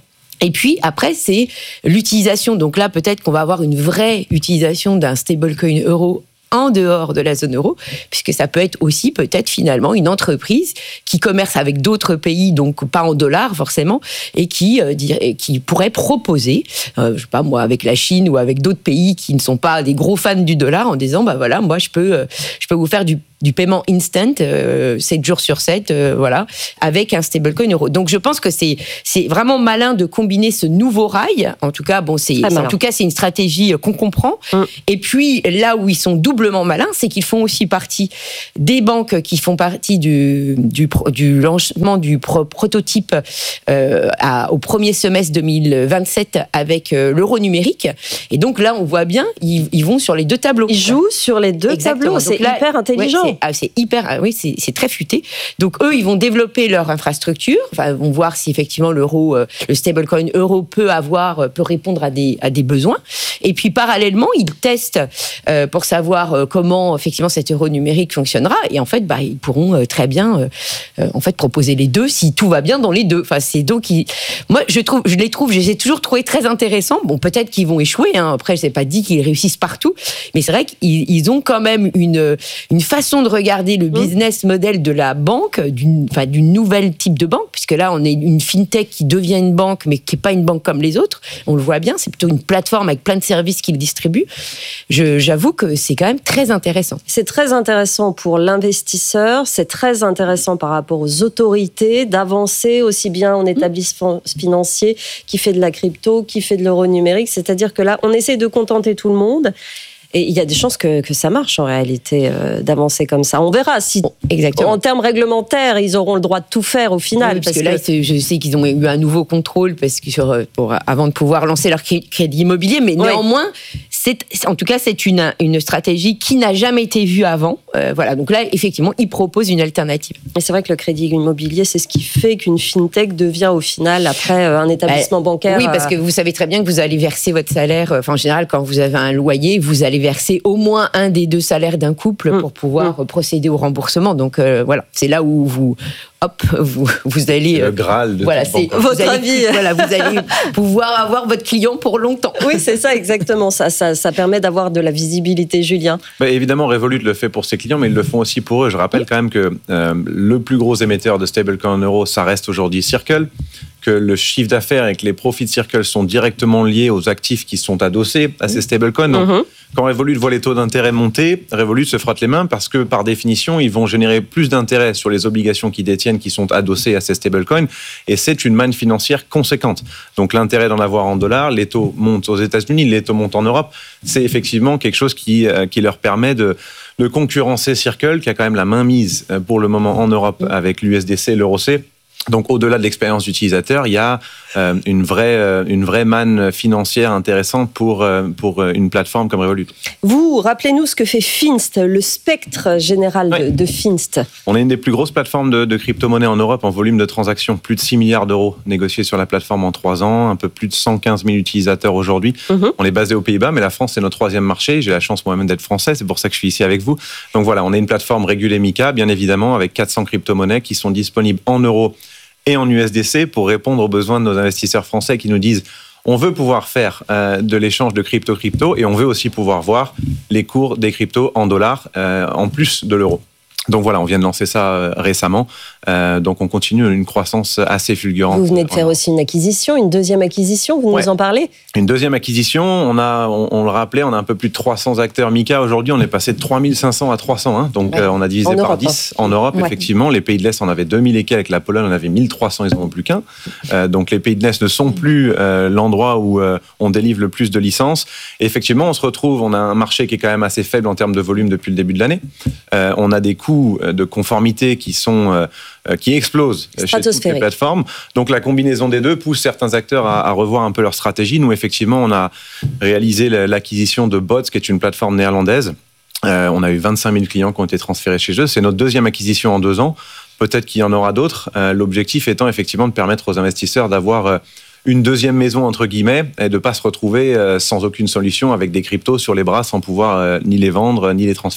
Et puis après, c'est l'utilisation. Donc là, peut-être qu'on va avoir une vraie utilisation d'un stablecoin euro en dehors de la zone euro, puisque ça peut être aussi peut-être finalement une entreprise qui commerce avec d'autres pays, donc pas en dollars forcément, et qui euh, dirait, qui pourrait proposer, euh, je sais pas moi, avec la Chine ou avec d'autres pays qui ne sont pas des gros fans du dollar, en disant bah voilà, moi je peux, euh, je peux vous faire du du paiement instant, euh, sept jours sur sept, euh, voilà, avec un stablecoin euro. Donc je pense que c'est c'est vraiment malin de combiner ce nouveau rail. En tout cas, bon, c'est, c'est en tout cas c'est une stratégie qu'on comprend. Mm. Et puis là où ils sont doublement malins, c'est qu'ils font aussi partie des banques qui font partie du du, du lancement du pro- prototype euh, à, au premier semestre deux mille vingt-sept avec euh, l'euro numérique. Et donc là, on voit bien, ils, ils vont sur les deux tableaux. Ils jouent sur les deux Exactement. tableaux. C'est là, hyper intelligent. Ouais, c'est, ah, c'est hyper, oui, c'est, c'est très futé. Donc eux, ils vont développer leur infrastructure. Enfin, vont voir si effectivement l'euro, euh, le stablecoin euro peut avoir, peut répondre à des à des besoins. Et puis parallèlement, ils testent euh, pour savoir euh, comment effectivement cet euro numérique fonctionnera. Et en fait, bah, ils pourront euh, très bien, euh, euh, en fait, proposer les deux si tout va bien dans les deux. Enfin, c'est donc, ils... moi, je trouve, je les trouve, je les ai toujours trouvés très intéressants. Bon, peut-être qu'ils vont échouer. Hein. Après, je n'ai pas dit qu'ils réussissent partout, mais c'est vrai qu'ils ils ont quand même une une façon de regarder le business model de la banque, d'une, enfin, d'une nouvelle type de banque, puisque là, on est une fintech qui devient une banque, mais qui n'est pas une banque comme les autres. On le voit bien, c'est plutôt une plateforme avec plein de services qu'ils distribuent. Je, j'avoue que c'est quand même très intéressant. C'est très intéressant pour l'investisseur, c'est très intéressant par rapport aux autorités d'avancer aussi bien en établissement financier qui fait de la crypto, qui fait de l'euro numérique. C'est-à-dire que là, on essaie de contenter tout le monde. Et il y a des chances que, que ça marche en réalité, euh, d'avancer comme ça. On verra si, exactement, en termes réglementaires, ils auront le droit de tout faire au final. Oui, parce, parce que, que là, je sais qu'ils ont eu un nouveau contrôle parce que sur, pour, avant de pouvoir lancer leur crédit immobilier, mais oui. néanmoins, c'est, en tout cas, c'est une, une stratégie qui n'a jamais été vue avant. Euh, voilà, donc là, effectivement, ils proposent une alternative. Et c'est vrai que le crédit immobilier, c'est ce qui fait qu'une fintech devient au final, après, un établissement euh, bancaire. Oui, parce que vous savez très bien que vous allez verser votre salaire, enfin, en général, quand vous avez un loyer, vous allez verser au moins un des deux salaires d'un couple mmh. pour pouvoir mmh. procéder au remboursement. Donc euh, voilà, c'est là où vous, hop, vous, vous allez. C'est le Graal de voilà, c'est votre allez, avis. Voilà, vous allez pouvoir avoir votre client pour longtemps. Oui, c'est ça, exactement. Ça, ça, ça permet d'avoir de la visibilité, Julien. Bah, évidemment, Revolut le fait pour ses clients, mais ils le font aussi pour eux. Je rappelle quand même que euh, le plus gros émetteur de stablecoin en euros, ça reste aujourd'hui Circle, que le chiffre d'affaires et que les profits de Circle sont directement liés aux actifs qui sont adossés à ces stablecoins. Donc, mm-hmm. quand Revolut voit les taux d'intérêt monter, Revolut se frotte les mains parce que, par définition, ils vont générer plus d'intérêt sur les obligations qu'ils détiennent qui sont adossées à ces stablecoins, et c'est une manne financière conséquente. Donc, l'intérêt d'en avoir en dollars, les taux montent aux États-Unis, les taux montent en Europe, c'est effectivement quelque chose qui, euh, qui leur permet de, de concurrencer Circle, qui a quand même la main mise pour le moment en Europe avec l'U S D C, l'Euro C. Donc, au-delà de l'expérience d'utilisateur, il y a euh, une vraie, euh, une vraie manne financière intéressante pour, euh, pour une plateforme comme Revolut. Vous, rappelez-nous ce que fait Finst, le spectre général de, oui. de Finst. On est une des plus grosses plateformes de, de crypto-monnaie en Europe en volume de transactions. Plus de six milliards d'euros négociés sur la plateforme en trois ans, un peu plus de cent quinze mille utilisateurs aujourd'hui. Mm-hmm. On est basé aux Pays-Bas, mais la France, c'est notre troisième marché. J'ai la chance moi-même d'être français, c'est pour ça que je suis ici avec vous. Donc voilà, on est une plateforme régulée MiCA, bien évidemment, avec quatre cents crypto-monnaies qui sont disponibles en euros et en U S D C pour répondre aux besoins de nos investisseurs français qui nous disent on veut pouvoir faire euh, de l'échange de crypto-crypto et on veut aussi pouvoir voir les cours des cryptos en dollars euh, en plus de l'euro. Donc voilà, on vient de lancer ça euh, récemment. Euh, donc on continue une croissance assez fulgurante. Vous venez de faire aussi une acquisition, une deuxième acquisition, vous ouais. nous en parlez ? Une deuxième acquisition, on a, on, on le rappelait, on a un peu plus de trois cents acteurs MiCA aujourd'hui, on est passé de trois mille cinq cents à trois cents, hein, donc ouais. euh, on a divisé en par Europe, dix hein. en Europe, ouais. effectivement. Les pays de l'Est, on avait deux mille et quelques, avec la Pologne, on avait mille trois cents, ils n'en ont plus qu'un. Euh, donc les pays de l'Est ne sont plus euh, l'endroit où euh, on délivre le plus de licences. Et effectivement, on se retrouve, on a un marché qui est quand même assez faible en termes de volume depuis le début de l'année. Euh, on a des coûts de conformité qui sont euh, qui explosent chez toutes les plateformes. Donc la combinaison des deux pousse certains acteurs à, à revoir un peu leur stratégie. Nous, effectivement, on a réalisé l'acquisition de Bots, qui est une plateforme néerlandaise. Euh, on a eu vingt-cinq mille clients qui ont été transférés chez eux. C'est notre deuxième acquisition en deux ans. Peut-être qu'il y en aura d'autres. Euh, l'objectif étant effectivement de permettre aux investisseurs d'avoir euh, une deuxième maison, entre guillemets, et de ne pas se retrouver euh, sans aucune solution avec des cryptos sur les bras sans pouvoir euh, ni les vendre ni les transférer.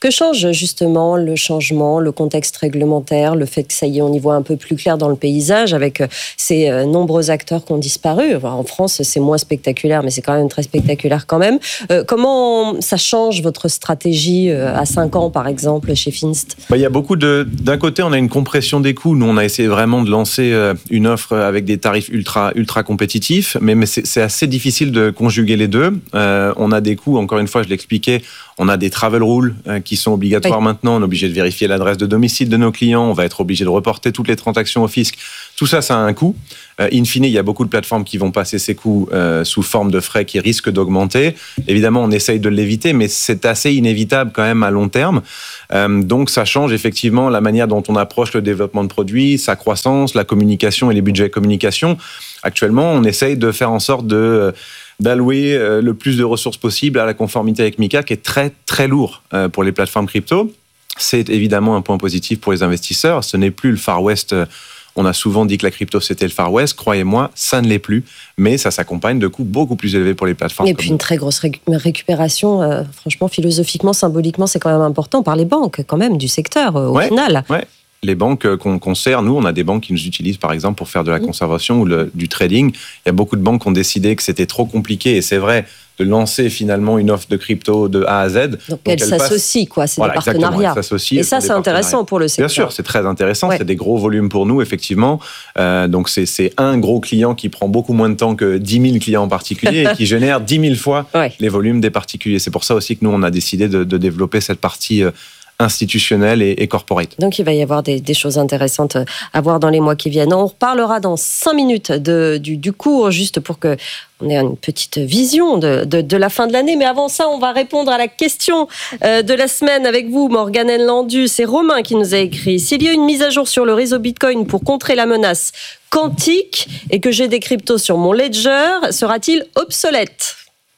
Que change justement le changement, le contexte réglementaire, le fait que ça y est, on y voit un peu plus clair dans le paysage avec ces nombreux acteurs qui ont disparu. Enfin, en France, c'est moins spectaculaire, mais c'est quand même très spectaculaire quand même. Euh, comment ça change votre stratégie à cinq ans, par exemple, chez Finst? Bah, il y a beaucoup de... D'un côté, on a une compression des coûts. Nous, on a essayé vraiment de lancer une offre avec des tarifs ultra, ultra compétitifs, mais, mais c'est, c'est assez difficile de conjuguer les deux. Euh, on a des coûts, encore une fois, je l'expliquais, on a des travel rules euh, qui sont obligatoires oui. maintenant. On est obligé de vérifier l'adresse de domicile de nos clients. On va être obligé de reporter toutes les transactions au fisc. Tout ça, ça a un coût. Euh, in fine, il y a beaucoup de plateformes qui vont passer ces coûts euh, sous forme de frais qui risquent d'augmenter. Évidemment, on essaye de l'éviter, mais c'est assez inévitable quand même à long terme. Euh, donc, ça change effectivement la manière dont on approche le développement de produits, sa croissance, la communication et les budgets de communication. Actuellement, on essaye de faire en sorte de... d'allouer le plus de ressources possible à la conformité avec MiCA, qui est très, très lourd pour les plateformes crypto. C'est évidemment un point positif pour les investisseurs. Ce n'est plus le Far West. On a souvent dit que la crypto, c'était le Far West. Croyez-moi, ça ne l'est plus. Mais ça s'accompagne de coûts beaucoup plus élevés pour les plateformes. Et puis une très grosse ré- récupération. Euh, franchement, philosophiquement, symboliquement, c'est quand même important par les banques, quand même, du secteur, euh, au ouais, final. Ouais. Les banques qu'on, qu'on sert, nous, on a des banques qui nous utilisent, par exemple, pour faire de la conservation ou le, du trading. Il y a beaucoup de banques qui ont décidé que c'était trop compliqué, et c'est vrai, de lancer finalement une offre de crypto de A à Z. Donc, Donc elles s'associent, quoi, c'est voilà, des partenariats. Et ça, c'est intéressant pour le secteur. Bien sûr, c'est très intéressant, ouais. c'est des gros volumes pour nous, effectivement. Euh, donc c'est, c'est un gros client qui prend beaucoup moins de temps que dix mille clients en particulier et qui génère dix mille fois ouais. les volumes des particuliers. C'est pour ça aussi que nous, on a décidé de, de développer cette partie euh, institutionnelle et, et corporate. Donc il va y avoir des, des choses intéressantes à voir dans les mois qui viennent. On reparlera dans cinq minutes de, du, du cours, juste pour que on ait une petite vision de, de, de la fin de l'année. Mais avant ça, on va répondre à la question de la semaine avec vous, Morgane Landus. C'est Romain qui nous a écrit. S'il y a une mise à jour sur le réseau Bitcoin pour contrer la menace quantique et que j'ai des cryptos sur mon ledger, sera-t-il obsolète ?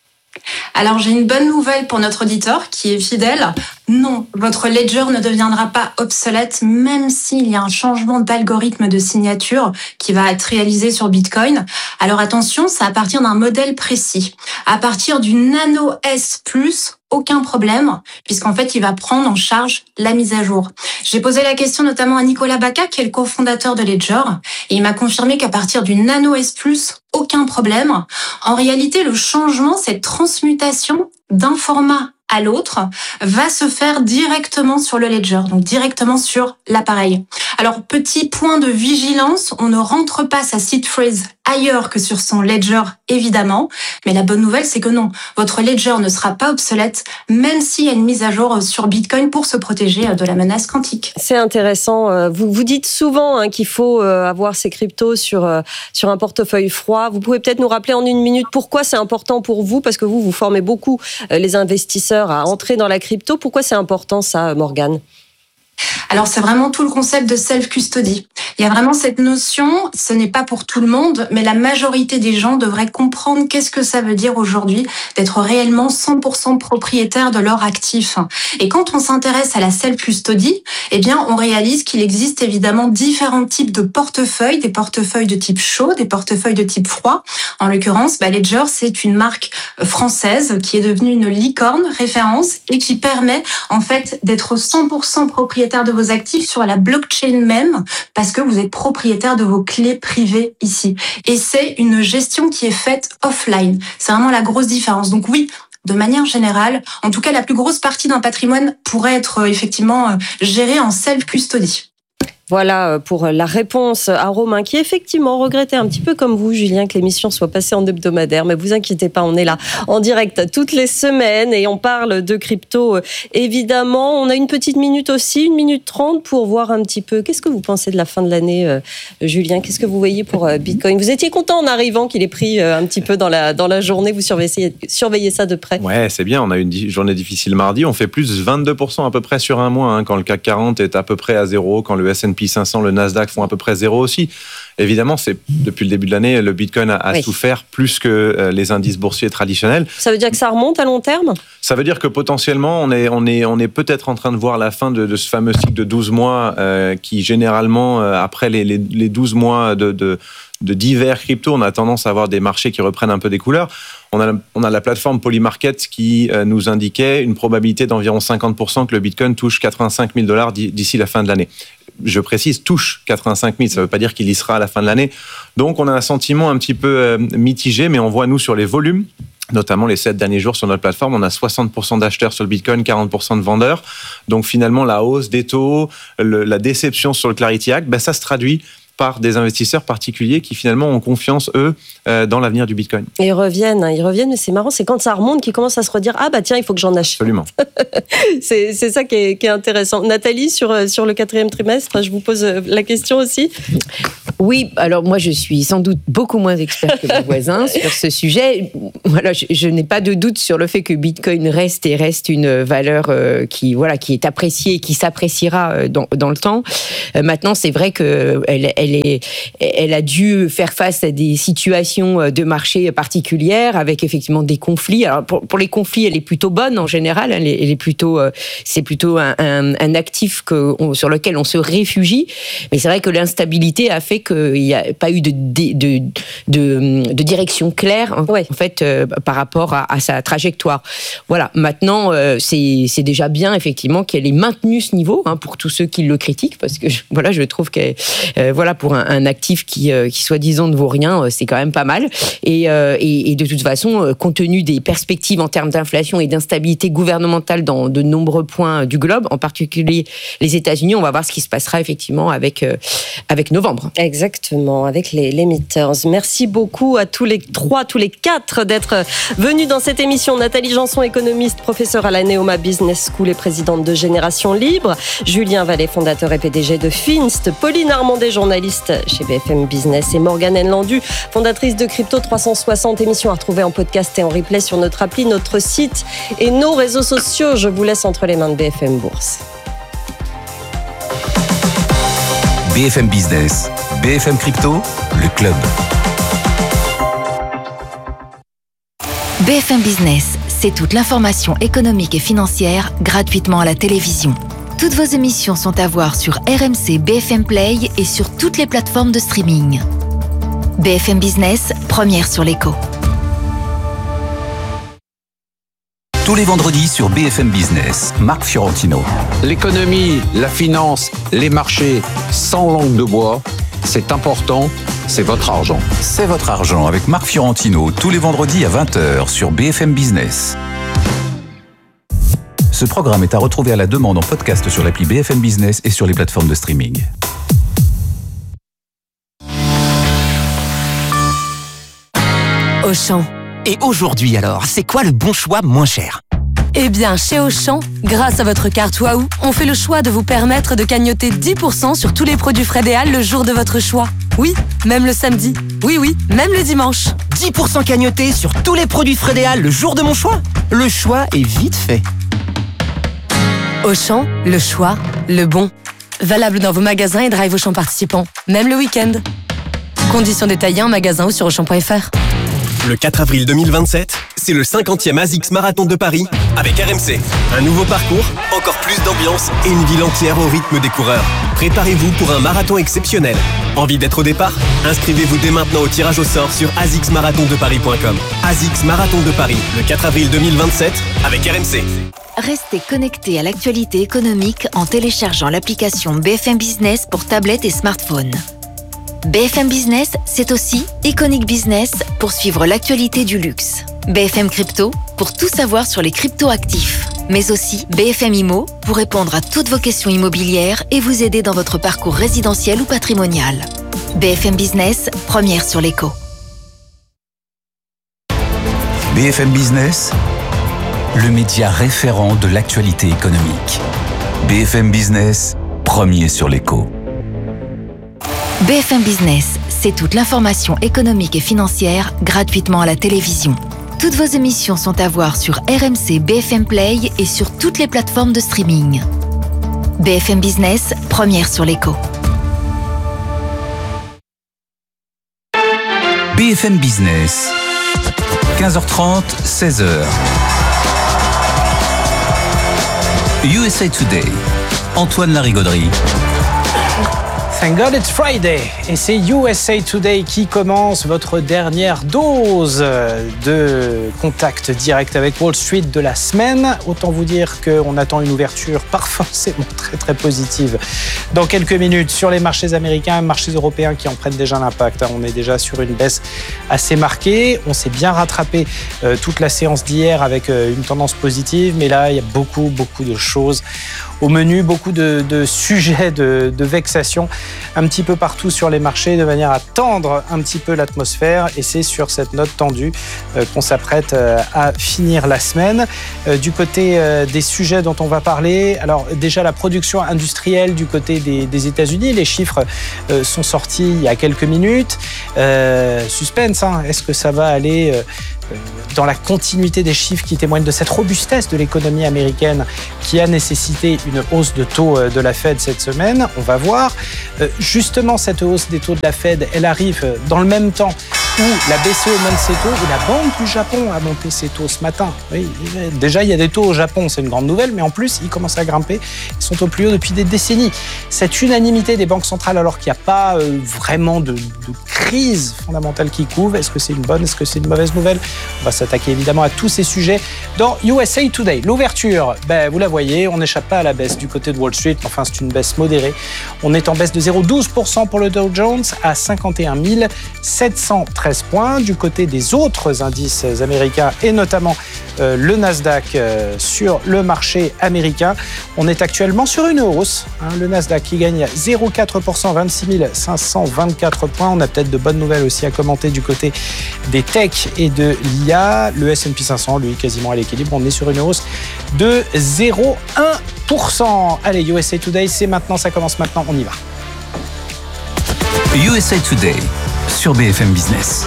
Alors, j'ai une bonne nouvelle pour notre auditeur qui est fidèle. Non, votre ledger ne deviendra pas obsolète, même s'il y a un changement d'algorithme de signature qui va être réalisé sur Bitcoin. Alors attention, c'est à partir d'un modèle précis. À partir du Nano S plus, aucun problème, puisqu'en fait, il va prendre en charge la mise à jour. J'ai posé la question notamment à Nicolas Baca, qui est le cofondateur de Ledger, et il m'a confirmé qu'à partir du Nano S plus, aucun problème. En réalité, le changement, cette transmutation d'un format à l'autre, va se faire directement sur le ledger, donc directement sur l'appareil. Alors, petit point de vigilance, on ne rentre pas sa seed phrase ailleurs que sur son ledger, évidemment, mais la bonne nouvelle, c'est que non, votre ledger ne sera pas obsolète, même s'il y a une mise à jour sur Bitcoin pour se protéger de la menace quantique. C'est intéressant. Vous, vous dites souvent hein, qu'il faut avoir ces cryptos sur, sur un portefeuille froid. Vous pouvez peut-être nous rappeler en une minute pourquoi c'est important pour vous, parce que vous, vous formez beaucoup les investisseurs à entrer dans la crypto. Pourquoi c'est important ça, Morgane ? Alors, c'est vraiment tout le concept de self-custody. Il y a vraiment cette notion, ce n'est pas pour tout le monde, mais la majorité des gens devraient comprendre qu'est-ce que ça veut dire aujourd'hui d'être réellement cent pour cent propriétaire de leurs actifs. Et quand on s'intéresse à la self-custody, eh bien, on réalise qu'il existe évidemment différents types de portefeuilles, des portefeuilles de type chaud, des portefeuilles de type froid. En l'occurrence, bah, Ledger, c'est une marque française qui est devenue une licorne référence et qui permet, en fait, d'être cent pour cent propriétaire de vos actifs sur la blockchain même, parce que vous êtes propriétaire de vos clés privées ici. Et c'est une gestion qui est faite offline. C'est vraiment la grosse différence. Donc oui, de manière générale, en tout cas, la plus grosse partie d'un patrimoine pourrait être effectivement gérée en self-custody. Voilà pour la réponse à Romain, qui effectivement regrettait un petit peu comme vous, Julien, que l'émission soit passée en hebdomadaire. Mais vous inquiétez pas, on est là en direct toutes les semaines et on parle de crypto. Évidemment, on a une petite minute aussi, une minute trente pour voir un petit peu. Qu'est-ce que vous pensez de la fin de l'année, euh, Julien ? Qu'est-ce que vous voyez pour euh, Bitcoin ? Vous étiez content en arrivant qu'il ait pris euh, un petit peu dans la, dans la journée. Vous surveillez, surveillez ça de près. Ouais, c'est bien. On a eu une journée difficile mardi. On fait plus vingt-deux pour cent à peu près sur un mois, hein, quand le C A C quarante est à peu près à zéro, quand le S and and P cinq cents, le Nasdaq font à peu près zéro aussi. Évidemment, c'est depuis le début de l'année, le Bitcoin a, a oui. souffert plus que euh, les indices boursiers traditionnels. Ça veut dire que ça remonte à long terme ? Ça veut dire que potentiellement, on est, on est, on est peut-être en train de voir la fin de, de ce fameux cycle de douze mois euh, qui, généralement, euh, après les, les, les douze mois de, de, de divers crypto, on a tendance à avoir des marchés qui reprennent un peu des couleurs. On a, on a la plateforme Polymarket qui euh, nous indiquait une probabilité d'environ cinquante pour cent que le Bitcoin touche quatre-vingt-cinq mille dollars d'ici la fin de l'année. Je précise, touche quatre-vingt-cinq mille, ça ne veut pas dire qu'il y sera à la fin de l'année. Donc, on a un sentiment un petit peu euh, mitigé, mais on voit, nous, sur les volumes, notamment les sept derniers jours sur notre plateforme, on a soixante pour cent d'acheteurs sur le Bitcoin, quarante pour cent de vendeurs. Donc, finalement, la hausse des taux, le, la déception sur le Clarity Act, ben, ça se traduit par des investisseurs particuliers qui finalement ont confiance, eux, euh, dans l'avenir du Bitcoin. Et ils reviennent, hein, ils reviennent, mais c'est marrant, c'est quand ça remonte qu'ils commencent à se redire « Ah bah tiens, il faut que j'en achète ». Absolument. c'est, c'est ça qui est, qui est intéressant. Nathalie, sur, sur le quatrième trimestre, je vous pose la question aussi. Oui, alors moi je suis sans doute beaucoup moins experte que mes voisins sur ce sujet. Voilà, je, je n'ai pas de doute sur le fait que Bitcoin reste et reste une valeur euh, qui, voilà, qui est appréciée et qui s'appréciera dans, dans le temps. Euh, maintenant, c'est vrai qu'elle elle est, elle a dû faire face à des situations de marché particulières avec effectivement des conflits. Alors pour, pour les conflits, elle est plutôt bonne en général. Elle est, elle est plutôt, c'est plutôt un, un, un actif que on, sur lequel on se réfugie. Mais c'est vrai que l'instabilité a fait qu'il n'y a pas eu de, de, de, de, de direction claire en, ouais. en fait euh, par rapport à, à sa trajectoire. Voilà. Maintenant, euh, c'est, c'est déjà bien effectivement qu'elle ait maintenu ce niveau hein, pour tous ceux qui le critiquent, parce que voilà, je trouve que euh, voilà pour un, un actif qui, euh, qui soi-disant ne vaut rien, euh, c'est quand même pas mal. Et, euh, et, et de toute façon, euh, compte tenu des perspectives en termes d'inflation et d'instabilité gouvernementale dans de nombreux points du globe, en particulier les États-Unis, on va voir ce qui se passera effectivement avec euh, avec novembre. Exactement, avec les, les Emitters. Merci beaucoup à tous les trois, tous les quatre d'être venus dans cette émission. Nathalie Janson, économiste, professeure à la Neoma Business School et présidente de Génération Libre. Julien Vallée, fondateur et P D G de Finst. Pauline Armandet, journaliste chez B F M Business. Et Morgane Nlandu, fondatrice de Crypto trois cent soixante, émission à retrouver en podcast et en replay sur notre appli, notre site et nos réseaux sociaux. Je vous laisse entre les mains de B F M Bourse. B F M Business, B F M Crypto, le club. B F M Business, c'est toute l'information économique et financière gratuitement à la télévision. Toutes vos émissions sont à voir sur R M C, B F M Play et sur toutes les plateformes de streaming. B F M Business, première sur l'écho. Tous les vendredis sur B F M Business, Marc Fiorentino. L'économie, la finance, les marchés, sans langue de bois, c'est important, c'est votre argent. C'est votre argent avec Marc Fiorentino, tous les vendredis à vingt heures sur B F M Business. Ce programme est à retrouver à la demande en podcast sur l'appli B F M Business et sur les plateformes de streaming. Auchan. Et aujourd'hui alors, c'est quoi le bon choix moins cher ? Eh bien, chez Auchan, grâce à votre carte Waouh, on fait le choix de vous permettre de cagnotter dix pour cent sur tous les produits Frédéal le jour de votre choix. Oui, même le samedi. Oui, oui, même le dimanche. dix pour cent cagnotés sur tous les produits Frédéal le jour de mon choix ? Le choix est vite fait. Auchan, le choix, le bon. Valable dans vos magasins et drive Auchan participants, même le week-end. Conditions détaillées en magasin ou sur auchan point f r. Le quatre avril deux mille vingt-sept, c'est le cinquantième ASICS Marathon de Paris avec R M C. Un nouveau parcours, encore plus d'ambiance et une ville entière au rythme des coureurs. Préparez-vous pour un marathon exceptionnel. Envie d'être au départ ? Inscrivez-vous dès maintenant au tirage au sort sur asics marathon de paris point com. ASICS Marathon de Paris, le quatre avril deux mille vingt-sept avec R M C. Restez connectés à l'actualité économique en téléchargeant l'application B F M Business pour tablette et smartphone. B F M Business, c'est aussi Iconic Business pour suivre l'actualité du luxe. B F M Crypto pour tout savoir sur les crypto-actifs. Mais aussi B F M Immo pour répondre à toutes vos questions immobilières et vous aider dans votre parcours résidentiel ou patrimonial. B F M Business, première sur l'écho. B F M Business, le média référent de l'actualité économique. B F M Business, premier sur l'écho. B F M Business, c'est toute l'information économique et financière gratuitement à la télévision. Toutes vos émissions sont à voir sur R M C, B F M Play et sur toutes les plateformes de streaming. B F M Business, première sur l'écho. B F M Business, quinze heures trente, seize heures. U S A Today, Antoine Larigauderie. Thank God it's Friday et c'est U S A Today qui commence votre dernière dose de contact direct avec Wall Street de la semaine. Autant vous dire qu'on attend une ouverture pas forcément très très positive dans quelques minutes sur les marchés américains et marchés européens qui en prennent déjà l'impact. On est déjà sur une baisse assez marquée. On s'est bien rattrapé euh, toute la séance d'hier avec euh, une tendance positive, mais là il y a beaucoup beaucoup de choses au menu, beaucoup de, de sujets de, de vexation un petit peu partout sur les marchés de manière à tendre un petit peu l'atmosphère, et c'est sur cette note tendue euh, qu'on s'apprête euh, à finir la semaine. Euh, du côté euh, des sujets dont on va parler, alors déjà la production industrielle du côté des, des États-Unis, les chiffres euh, sont sortis il y a quelques minutes. Euh, suspense, hein, est-ce que ça va aller euh, dans la continuité des chiffres qui témoignent de cette robustesse de l'économie américaine qui a nécessité une hausse de taux de la Fed cette semaine? On va voir. Justement, cette hausse des taux de la Fed, elle arrive dans le même temps où la B C E monte ses taux et la Banque du Japon a monté ses taux ce matin. Oui, déjà, il y a des taux au Japon, c'est une grande nouvelle, mais en plus, ils commencent à grimper. Ils sont au plus haut depuis des décennies. Cette unanimité des banques centrales, alors qu'il n'y a pas euh, vraiment de, de crise fondamentale qui couvre, est-ce que c'est une bonne, est-ce que c'est une mauvaise nouvelle? On va s'attaquer évidemment à tous ces sujets dans U S A Today. L'ouverture, ben, vous la voyez, on n'échappe pas à la baisse du côté de Wall Street. Enfin, c'est une baisse modérée. On est en baisse de zéro virgule douze pour cent pour le Dow Jones à cinquante et un mille sept cent treize points. Du côté des autres indices américains et notamment euh, le Nasdaq euh, sur le marché américain, on est actuellement sur une hausse. Hein, le Nasdaq qui gagne zéro virgule quatre pour cent, vingt-six mille cinq cent vingt-quatre points. On a peut-être de bonnes nouvelles aussi à commenter du côté des techs et de l'I A. Le S and P cinq cents, lui, quasiment à l'équilibre. On est sur une hausse de zéro virgule un pour cent. Allez, U S A Today, c'est maintenant, ça commence maintenant, on y va. U S A Today sur B F M Business.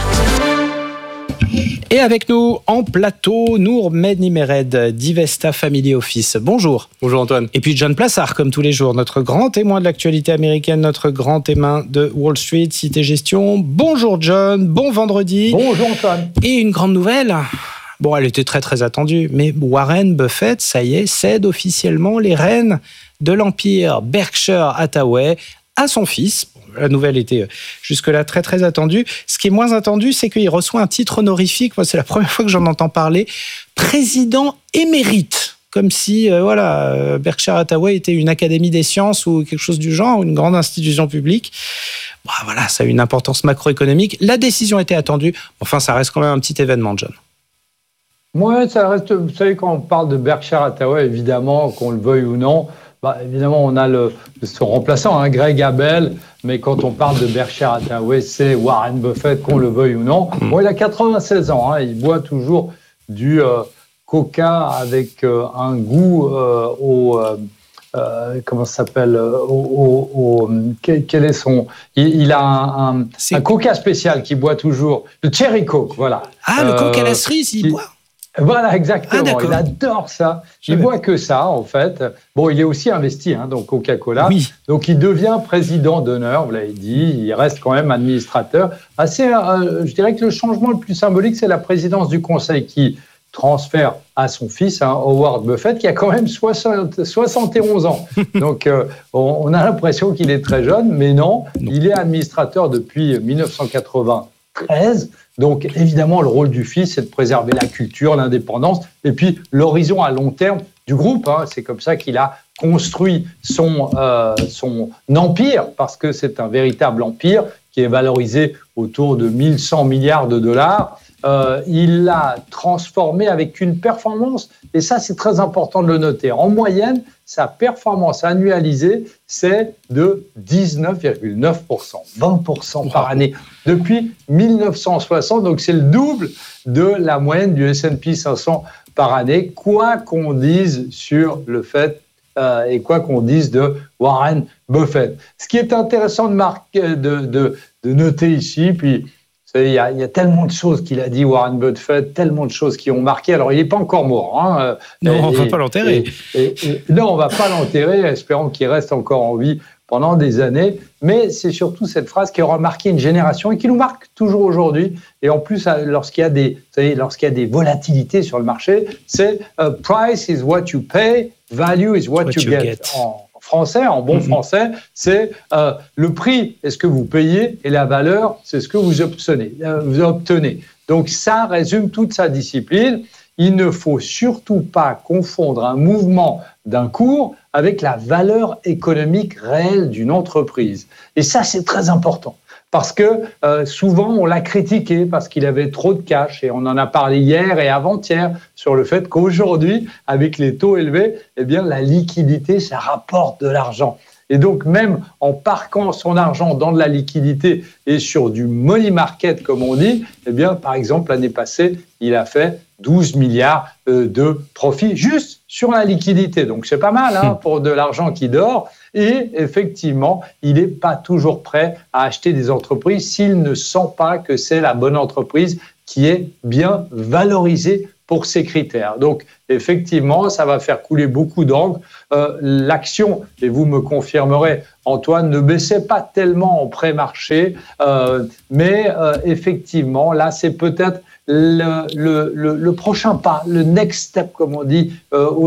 Et avec nous en plateau, Nour Mednimered d'Ivesta Family Office. Bonjour. Bonjour Antoine. Et puis John Plassard, comme tous les jours, notre grand témoin de l'actualité américaine, notre grand témoin de Wall Street, Cité Gestion. Bonjour John, bon vendredi. Bonjour Antoine. Et une grande nouvelle. Bon, elle était très très attendue, mais Warren Buffett, ça y est, cède officiellement les rênes de l'empire Berkshire Hathaway à son fils. La nouvelle était jusque-là très très attendue. Ce qui est moins attendu, c'est qu'il reçoit un titre honorifique. Moi, c'est la première fois que j'en entends parler. Président émérite. Comme si euh, voilà, euh, Berkshire Hathaway était une académie des sciences ou quelque chose du genre, une grande institution publique. Bon, voilà, ça a une importance macroéconomique. La décision était attendue. Enfin, ça reste quand même un petit événement, John. Oui, ça reste. Vous savez, quand on parle de Berkshire Hathaway, évidemment, qu'on le veuille ou non, bah, évidemment, on a le, son remplaçant, hein, Greg Abel, mais quand on parle de Berkshire Hathaway, c'est Warren Buffett, qu'on le veuille ou non. Bon, il a quatre-vingt-seize ans, hein, il boit toujours du euh, coca avec euh, un goût euh, au... Euh, euh, comment ça s'appelle au, au, au, quel, quel est son... Il, il a un, un, un coca spécial qu'il boit toujours, le Cherry Coke, voilà. Ah, le euh, coke à la cerise, il boit. Voilà, exactement. Ah, il adore ça. Il boit que ça, en fait. Bon, il est aussi investi, hein, donc Coca-Cola. Oui. Donc, il devient président d'honneur, vous l'avez dit. Il reste quand même administrateur. Assez, euh, je dirais que le changement le plus symbolique, c'est la présidence du conseil qui transfère à son fils, hein, Howard Buffett, qui a quand même soixante, soixante et onze ans. Donc, euh, on, on a l'impression qu'il est très jeune, mais non, non. Il est administrateur depuis dix-neuf cent quatre-vingt-treize. Donc, évidemment, le rôle du fils, c'est de préserver la culture, l'indépendance, et puis l'horizon à long terme du groupe. Hein. C'est comme ça qu'il a construit son, euh, son empire, parce que c'est un véritable empire qui est valorisé autour de mille cent milliards de dollars. Euh, il l'a transformé avec une performance, et ça, c'est très important de le noter. En moyenne, sa performance annualisée, c'est de dix-neuf virgule neuf pour cent, vingt pour cent par année, depuis dix-neuf cent soixante. Donc, c'est le double de la moyenne du S and P cinq cents par année, quoi qu'on dise sur le fait euh, et quoi qu'on dise de Warren Buffett. Ce qui est intéressant de, marquer, de, de, de noter ici, puis il y, a, il y a tellement de choses qu'il a dit, Warren Buffett, tellement de choses qui ont marqué. Alors, il n'est pas encore mort. Hein, non, et, on ne va pas l'enterrer. Et, et, et, non, on ne va pas l'enterrer, espérons qu'il reste encore en vie pendant des années. Mais c'est surtout cette phrase qui aura marqué une génération et qui nous marque toujours aujourd'hui. Et en plus, lorsqu'il y a des, vous savez, lorsqu'il y a des volatilités sur le marché, c'est uh, « price is what you pay, value is what, what you, you get ». En français, en bon mm-hmm. français, c'est euh, le prix est ce que vous payez et la valeur, c'est ce que vous obtenez. Euh, vous obtenez. Donc ça résume toute sa discipline. Il ne faut surtout pas confondre un mouvement d'un cours avec la valeur économique réelle d'une entreprise. Et ça, c'est très important. Parce que euh, souvent, on l'a critiqué parce qu'il avait trop de cash. Et on en a parlé hier et avant-hier sur le fait qu'aujourd'hui, avec les taux élevés, eh bien, la liquidité, ça rapporte de l'argent. Et donc, même en parquant son argent dans de la liquidité et sur du money market, comme on dit, eh bien, par exemple, l'année passée, il a fait douze milliards de profits juste sur la liquidité. Donc, c'est pas mal hein, pour de l'argent qui dort. Et effectivement, il n'est pas toujours prêt à acheter des entreprises s'il ne sent pas que c'est la bonne entreprise qui est bien valorisée pour ces critères. Donc, effectivement, ça va faire couler beaucoup d'encre. Euh, l'action, et vous me confirmerez, Antoine, ne baissait pas tellement en pré-marché, euh, mais euh, effectivement, là, c'est peut-être le, le, le, le prochain pas, le next step, comme on dit, euh,